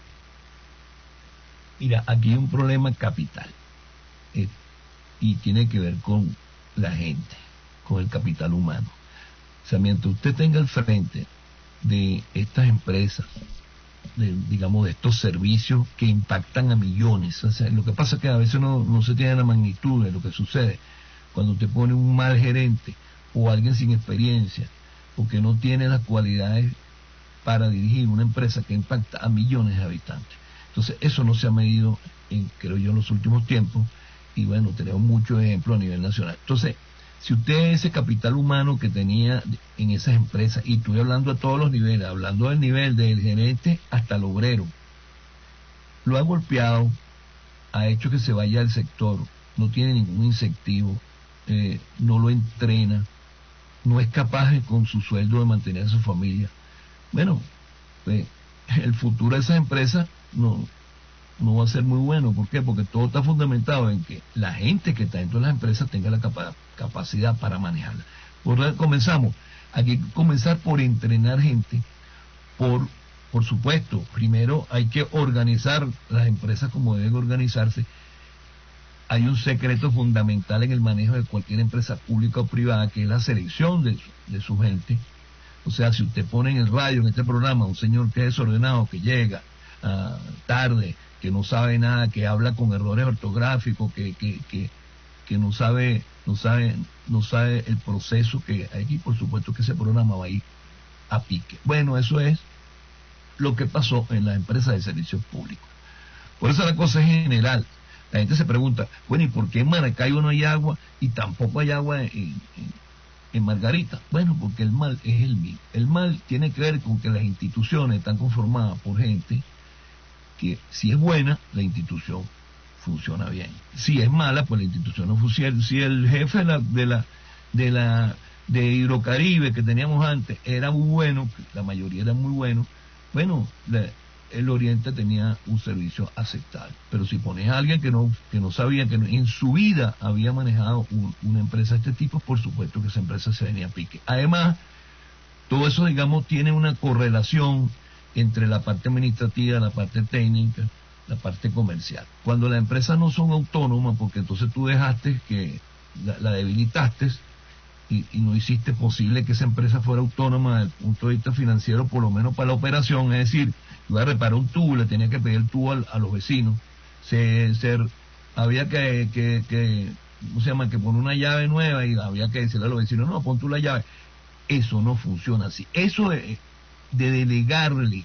Mira, aquí hay un problema capital, eh, y tiene que ver con la gente, con el capital humano. O sea, mientras usted tenga al frente de estas empresas, de, digamos, de estos servicios que impactan a millones, o sea, lo que pasa es que a veces no, no se tiene la magnitud de lo que sucede cuando te pone un mal gerente o alguien sin experiencia, porque no tiene las cualidades para dirigir una empresa que impacta a millones de habitantes. Entonces, eso no se ha medido, en, creo yo, en los últimos tiempos, y bueno, tenemos muchos ejemplos a nivel nacional. Entonces, si usted ese capital humano que tenía en esas empresas, y estoy hablando a todos los niveles, hablando del nivel del gerente hasta el obrero, lo ha golpeado, ha hecho que se vaya al sector, no tiene ningún incentivo, eh, no lo entrena, no es capaz de, con su sueldo, de mantener a su familia. Bueno, pues, el futuro de esas empresas no, no va a ser muy bueno. ¿Por qué? Porque todo está fundamentado en que la gente que está dentro de las empresas tenga la capa capacidad para manejarla. Por comenzamos, hay que comenzar por entrenar gente, por, por supuesto, primero hay que organizar las empresas como deben organizarse. Hay un secreto fundamental en el manejo de cualquier empresa pública o privada, que es la selección de, de su gente. O sea, si usted pone en el radio, en este programa, un señor que es desordenado, que llega uh, tarde, que no sabe nada, que habla con errores ortográficos, que, que, que, que no sabe, no sabe, no sabe el proceso que hay aquí, por supuesto que ese programa va a ir a pique. Bueno, eso es lo que pasó en las empresas de servicios públicos. Por eso la cosa es general. La gente se pregunta, bueno, ¿y por qué en Maracaibo no hay agua y tampoco hay agua en, en, en Margarita? Bueno, porque el mal es el mismo. El mal tiene que ver con que las instituciones están conformadas por gente que, si es buena, la institución funciona bien. Si es mala, pues la institución no funciona. Si el jefe de la de la de la de Hidrocaribe que teníamos antes era muy bueno, la mayoría era muy bueno, bueno, la, el Oriente tenía un servicio aceptable. Pero si pones a alguien que no que no sabía, que no, en su vida había manejado un, una empresa de este tipo, por supuesto que esa empresa se venía a pique. Además, todo eso, digamos, tiene una correlación entre la parte administrativa, la parte técnica, la parte comercial. Cuando las empresas no son autónomas, porque entonces tú dejaste que la, la debilitaste y, y no hiciste posible que esa empresa fuera autónoma desde el punto de vista financiero, por lo menos para la operación, es decir, iba a reparar un tubo, le tenía que pedir el tubo a, a los vecinos, se, se había que, que, que, ¿cómo se llama?, que poner una llave nueva y había que decirle a los vecinos, no, pon tú la llave. Eso no funciona así. Eso de, de delegarle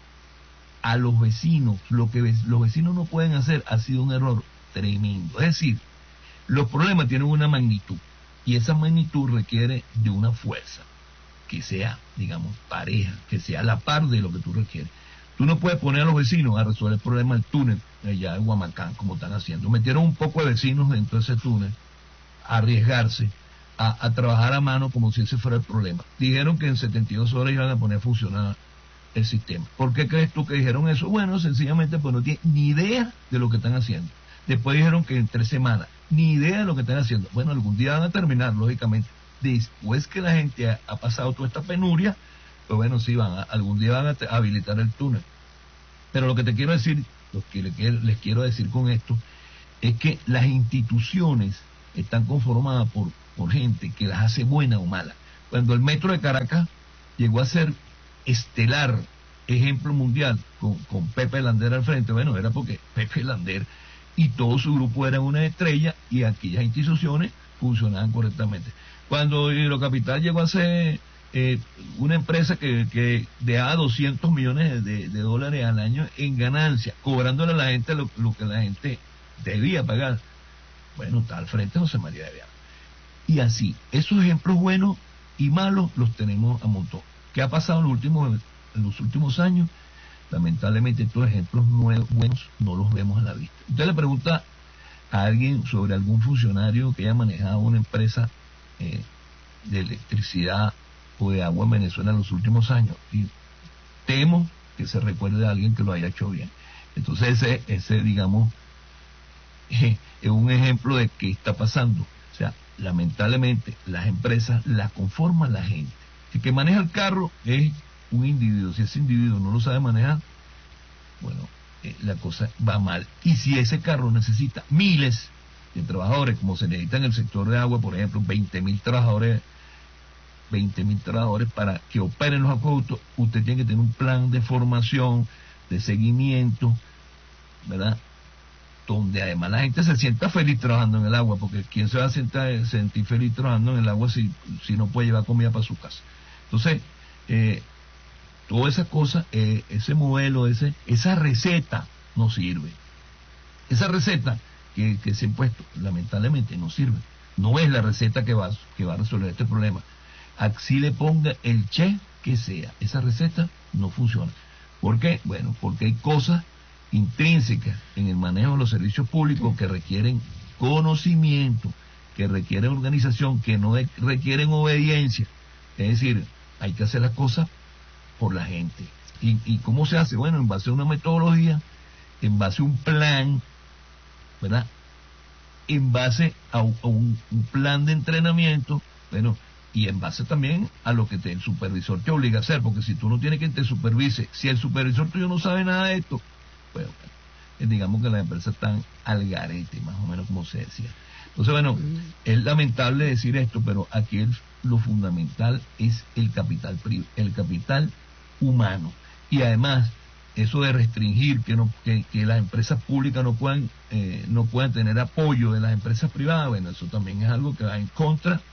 a los vecinos lo que los vecinos no pueden hacer ha sido un error tremendo. Es decir, los problemas tienen una magnitud y esa magnitud requiere de una fuerza que sea, digamos, pareja, que sea a la par de lo que tú requieres. Tú no puedes poner a los vecinos a resolver el problema del túnel allá en Huamacán, como están haciendo. Metieron un poco de vecinos dentro de ese túnel a arriesgarse a, a trabajar a mano como si ese fuera el problema. Dijeron que en setenta y dos horas iban a poner a funcionar el sistema. ¿Por qué crees tú que dijeron eso? Bueno, sencillamente pues no tienen ni idea de lo que están haciendo. Después dijeron que en tres semanas, ni idea de lo que están haciendo. Bueno, algún día van a terminar, lógicamente. Después que la gente ha, ha pasado toda esta penuria, pues bueno, sí, van a, algún día van a, te, a habilitar el túnel. Pero lo que te quiero decir, lo que les quiero, les quiero decir con esto, es que las instituciones están conformadas por, por gente que las hace buenas o malas. Cuando el metro de Caracas llegó a ser estelar, ejemplo mundial, con, con Pepe Lander al frente, bueno, era porque Pepe Lander y todo su grupo eran una estrella y aquellas instituciones funcionaban correctamente. Cuando Hidrocapital llegó a ser eh, una empresa que, que daba doscientos millones de, de dólares al año en ganancia, cobrándole a la gente lo, lo que la gente debía pagar, bueno, está al frente José María de Viana. Y así, esos ejemplos buenos y malos los tenemos a montón. ¿Qué ha pasado en los últimos, en los últimos años? Lamentablemente estos ejemplos nuevos, buenos no los vemos a la vista. Usted le pregunta a alguien sobre algún funcionario que haya manejado una empresa eh, de electricidad o de agua en Venezuela en los últimos años, y temo que se recuerde a alguien que lo haya hecho bien. Entonces ese, ese digamos, eh, es un ejemplo de qué está pasando. O sea, lamentablemente las empresas las conforma la gente. El que maneja el carro es un individuo. Si ese individuo no lo sabe manejar, bueno, eh, la cosa va mal. Y si ese carro necesita miles de trabajadores, como se necesita en el sector de agua, por ejemplo, veinte mil trabajadores, veinte mil trabajadores para que operen los acueductos, usted tiene que tener un plan de formación, de seguimiento, ¿verdad? Donde además la gente se sienta feliz trabajando en el agua, porque ¿quién se va a sentar, sentir feliz trabajando en el agua si, si no puede llevar comida para su casa? Entonces, eh, toda esa cosa, eh, ese modelo, ese, esa receta no sirve. Esa receta que, que se ha impuesto, lamentablemente no sirve. No es la receta que va, que va a resolver este problema. Así le ponga el che que sea, esa receta no funciona. ¿Por qué? Bueno, porque hay cosas intrínsecas en el manejo de los servicios públicos que requieren conocimiento, que requieren organización, que no de, requieren obediencia. Es decir, hay que hacer las cosas por la gente. ¿Y, y cómo se hace? Bueno, en base a una metodología, en base a un plan, ¿verdad? En base a un, a un, un plan de entrenamiento, bueno, y en base también a lo que te, el supervisor te obliga a hacer, porque si tú no tienes quien te supervise, si el supervisor tuyo no sabe nada de esto, bueno, digamos que las empresas están al garete, más o menos como se decía. Entonces, bueno, es lamentable decir esto, pero aquí el, lo fundamental es el capital el capital humano. Y además, eso de restringir que no que, que las empresas públicas no puedan eh, no puedan tener apoyo de las empresas privadas, bueno, eso también es algo que va en contra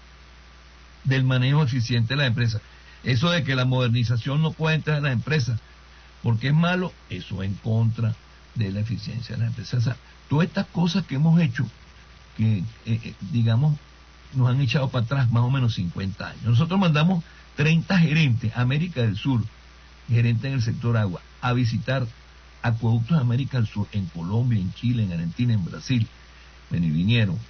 del manejo eficiente de las empresas. Eso de que la modernización no puede entrar en las empresas porque es malo, eso es en contra de la eficiencia de las empresas. O sea, todas estas cosas que hemos hecho, que eh, eh, digamos, nos han echado para atrás más o menos cincuenta años. Nosotros mandamos treinta gerentes a América del Sur, gerentes en el sector agua, a visitar acueductos de América del Sur, en Colombia, en Chile, en Argentina, en Brasil. Bueno, y vinieron,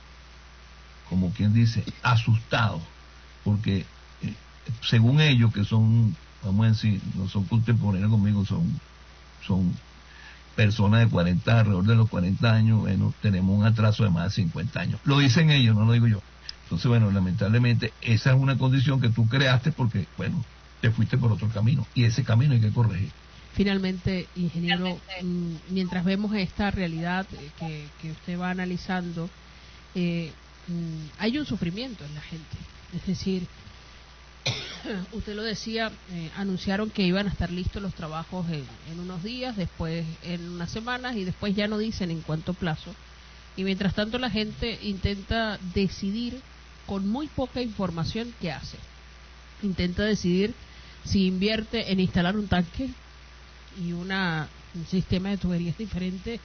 como quien dice, asustados, porque eh, según ellos, que son, vamos a decir, no son contemporáneos conmigo, son, son personas de cuarenta, alrededor de los cuarenta años, bueno, tenemos un atraso de más de cincuenta años. Lo dicen ellos, no lo digo yo. Entonces, bueno, lamentablemente, esa es una condición que tú creaste porque, bueno, te fuiste por otro camino, y ese camino hay que corregir. Finalmente, ingeniero, Finalmente. mientras vemos esta realidad que, que usted va analizando, eh, hay un sufrimiento en la gente. Es decir, usted lo decía, eh, anunciaron que iban a estar listos los trabajos en, en unos días, después en unas semanas, y después ya no dicen en cuánto plazo. Y mientras tanto la gente intenta decidir con muy poca información qué hace. Intenta decidir si invierte en instalar un tanque y una, un sistema de tuberías diferente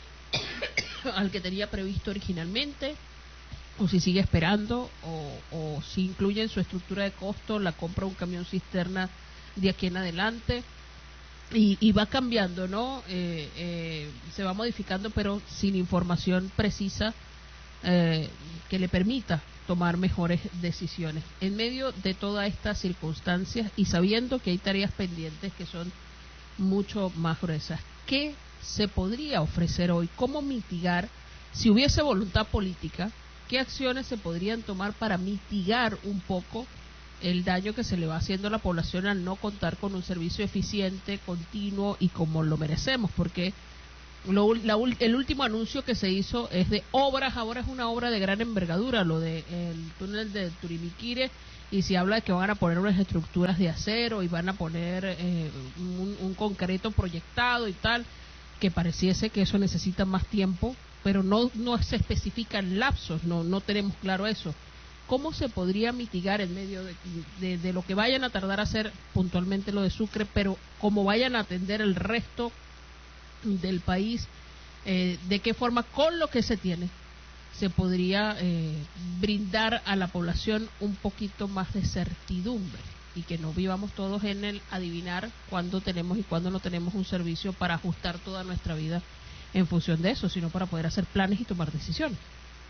al que tenía previsto originalmente, o si sigue esperando, o, o si incluye en su estructura de costo la compra de un camión cisterna de aquí en adelante, y, y va cambiando, ¿no? Eh, eh, se va modificando, pero sin información precisa eh, que le permita tomar mejores decisiones. En medio de todas estas circunstancias y sabiendo que hay tareas pendientes que son mucho más gruesas, ¿qué se podría ofrecer hoy? ¿Cómo mitigar, si hubiese voluntad política, qué acciones se podrían tomar para mitigar un poco el daño que se le va haciendo a la población al no contar con un servicio eficiente, continuo y como lo merecemos? Porque lo, la, el último anuncio que se hizo es de obras, ahora es una obra de gran envergadura, lo de el túnel de Turimiquire, y se habla de que van a poner unas estructuras de acero y van a poner eh, un, un concreto proyectado y tal, que pareciese que eso necesita más tiempo, pero no no se especifican lapsos, no no tenemos claro eso. ¿Cómo se podría mitigar en medio de, de, de lo que vayan a tardar a hacer puntualmente lo de Sucre, pero cómo vayan a atender el resto del país? Eh, ¿De qué forma, con lo que se tiene, se podría eh, brindar a la población un poquito más de certidumbre y que no vivamos todos en el adivinar cuándo tenemos y cuándo no tenemos un servicio para ajustar toda nuestra vida en función de eso, sino para poder hacer planes y tomar decisiones?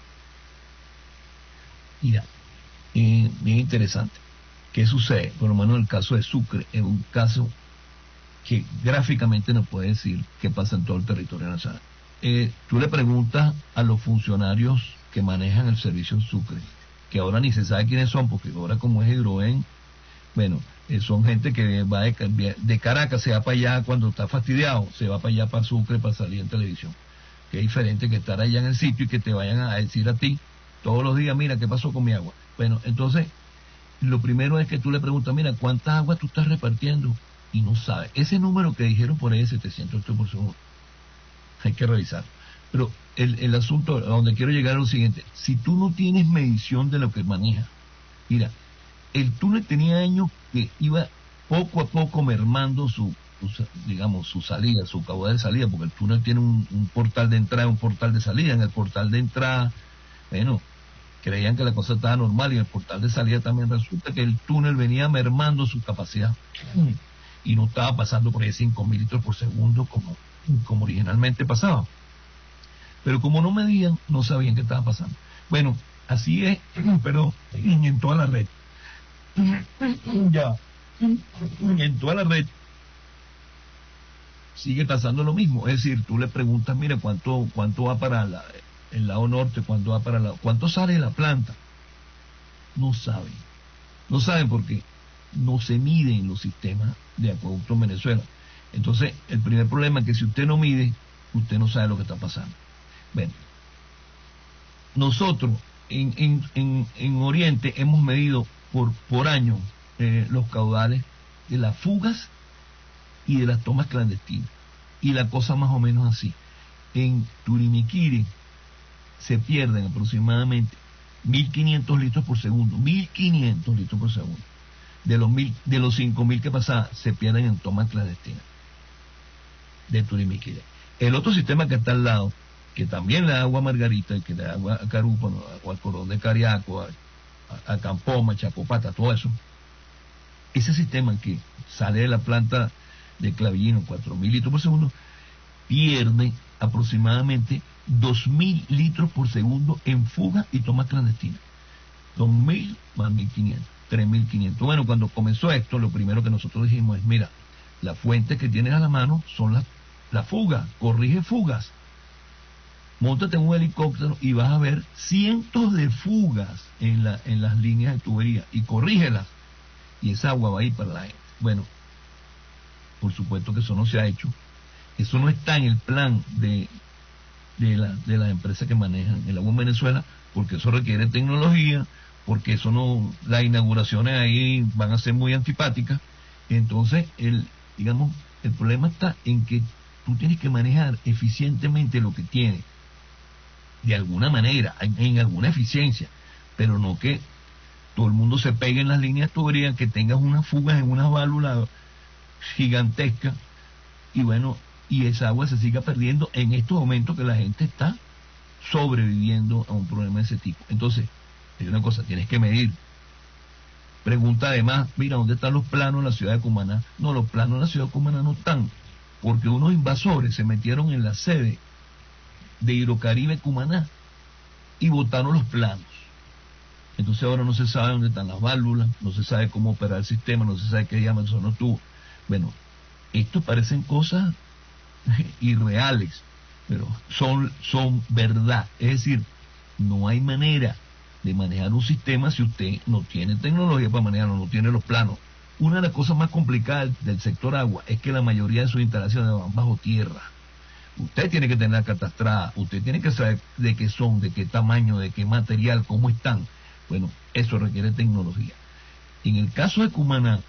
Mira, eh, bien interesante. ¿Qué sucede? Por lo menos en el caso de Sucre, es un caso que gráficamente nos puede decir qué pasa en todo el territorio nacional. Eh, tú le preguntas a los funcionarios que manejan el servicio en Sucre, que ahora ni se sabe quiénes son, porque ahora como es Hidroven, bueno, eh, son gente que va de, de Caracas, se va para allá cuando está fastidiado, se va para allá para Sucre para salir en televisión. Que es diferente que estar allá en el sitio y que te vayan a decir a ti todos los días, mira, ¿qué pasó con mi agua? Bueno, entonces, lo primero es que tú le preguntas, mira, ¿cuánta agua tú estás repartiendo? Y no sabes. Ese número que dijeron por ahí, setecientos ocho por segundo, hay que revisar. Pero el, el asunto a donde quiero llegar es lo siguiente. Si tú no tienes medición de lo que manejas, mira, el túnel tenía años que iba poco a poco mermando su, su digamos, su salida, su caudal de salida, porque el túnel tiene un, un portal de entrada y un portal de salida. En el portal de entrada, bueno, creían que la cosa estaba normal, y en el portal de salida también resulta que el túnel venía mermando su capacidad y no estaba pasando por ahí cinco mil litros por segundo como, como originalmente pasaba. Pero como no medían, no sabían qué estaba pasando. Bueno, así es, perdón, en toda la red. Ya, en toda la red sigue pasando lo mismo. Es decir, tú le preguntas, mira, ¿cuánto, cuánto va para la... el lado norte, cuánto va para la, cuánto sale de la planta? No saben, no saben porque no se miden los sistemas de acueducto en Venezuela. Entonces, el primer problema es que si usted no mide, usted no sabe lo que está pasando. Bueno, nosotros en, en, en, en Oriente hemos medido por, por año eh, los caudales de las fugas y de las tomas clandestinas. Y la cosa más o menos así. En Turimiquiri se pierden aproximadamente mil quinientos litros por segundo, mil quinientos litros por segundo. De los mil, de los cinco mil que pasaban, se pierden en tomas clandestinas de Turimiquiri. El otro sistema que está al lado, que también le da agua a Margarita, y que le da agua a Carúpano, agua al Cordón de Cariaco, a, a, a Campoma, Chacopata, todo eso, ese sistema que sale de la planta de Clavillino, cuatro mil litros por segundo, pierde aproximadamente dos mil litros por segundo en fuga y tomas clandestinas. dos mil más mil quinientos, tres mil quinientos. Bueno, cuando comenzó esto, lo primero que nosotros dijimos es, mira, las fuentes que tienes a la mano son las la fugas, corrige fugas. Móntate en un helicóptero y vas a ver cientos de fugas en, la, en las líneas de tubería y corrígelas. Y esa agua va a ir para la gente. Bueno, por supuesto que eso no se ha hecho. Eso no está en el plan de, de, la, de las empresas que manejan el agua en Venezuela, porque eso requiere tecnología, porque eso no, las inauguraciones ahí van a ser muy antipáticas. Entonces, el, digamos, el problema está en que tú tienes que manejar eficientemente lo que tienes, de alguna manera, en, en alguna eficiencia, pero no que todo el mundo se pegue en las líneas de tubería, que tengas unas fugas en unas válvulas gigantescas, y bueno, y esa agua se siga perdiendo en estos momentos que la gente está sobreviviendo a un problema de ese tipo. Entonces, hay una cosa, tienes que medir. Pregunta además, mira, ¿dónde están los planos de la ciudad de Cumaná? No, los planos de la ciudad de Cumaná no están, porque unos invasores se metieron en la sede de Hidrocaribe Cumaná y botaron los planos. Entonces ahora no se sabe dónde están las válvulas, no se sabe cómo operar el sistema, no se sabe qué diámetro son los tubos. Bueno, esto parecen cosas irreales, pero son, son verdad. Es decir, no hay manera de manejar un sistema si usted no tiene tecnología para manejarlo, no tiene los planos. Una de las cosas más complicadas del sector agua es que la mayoría de sus instalaciones van bajo tierra. Usted tiene que tener catastrada, usted tiene que saber de qué son, de qué tamaño, de qué material, cómo están. Bueno, eso requiere tecnología. En el caso de Cumaná,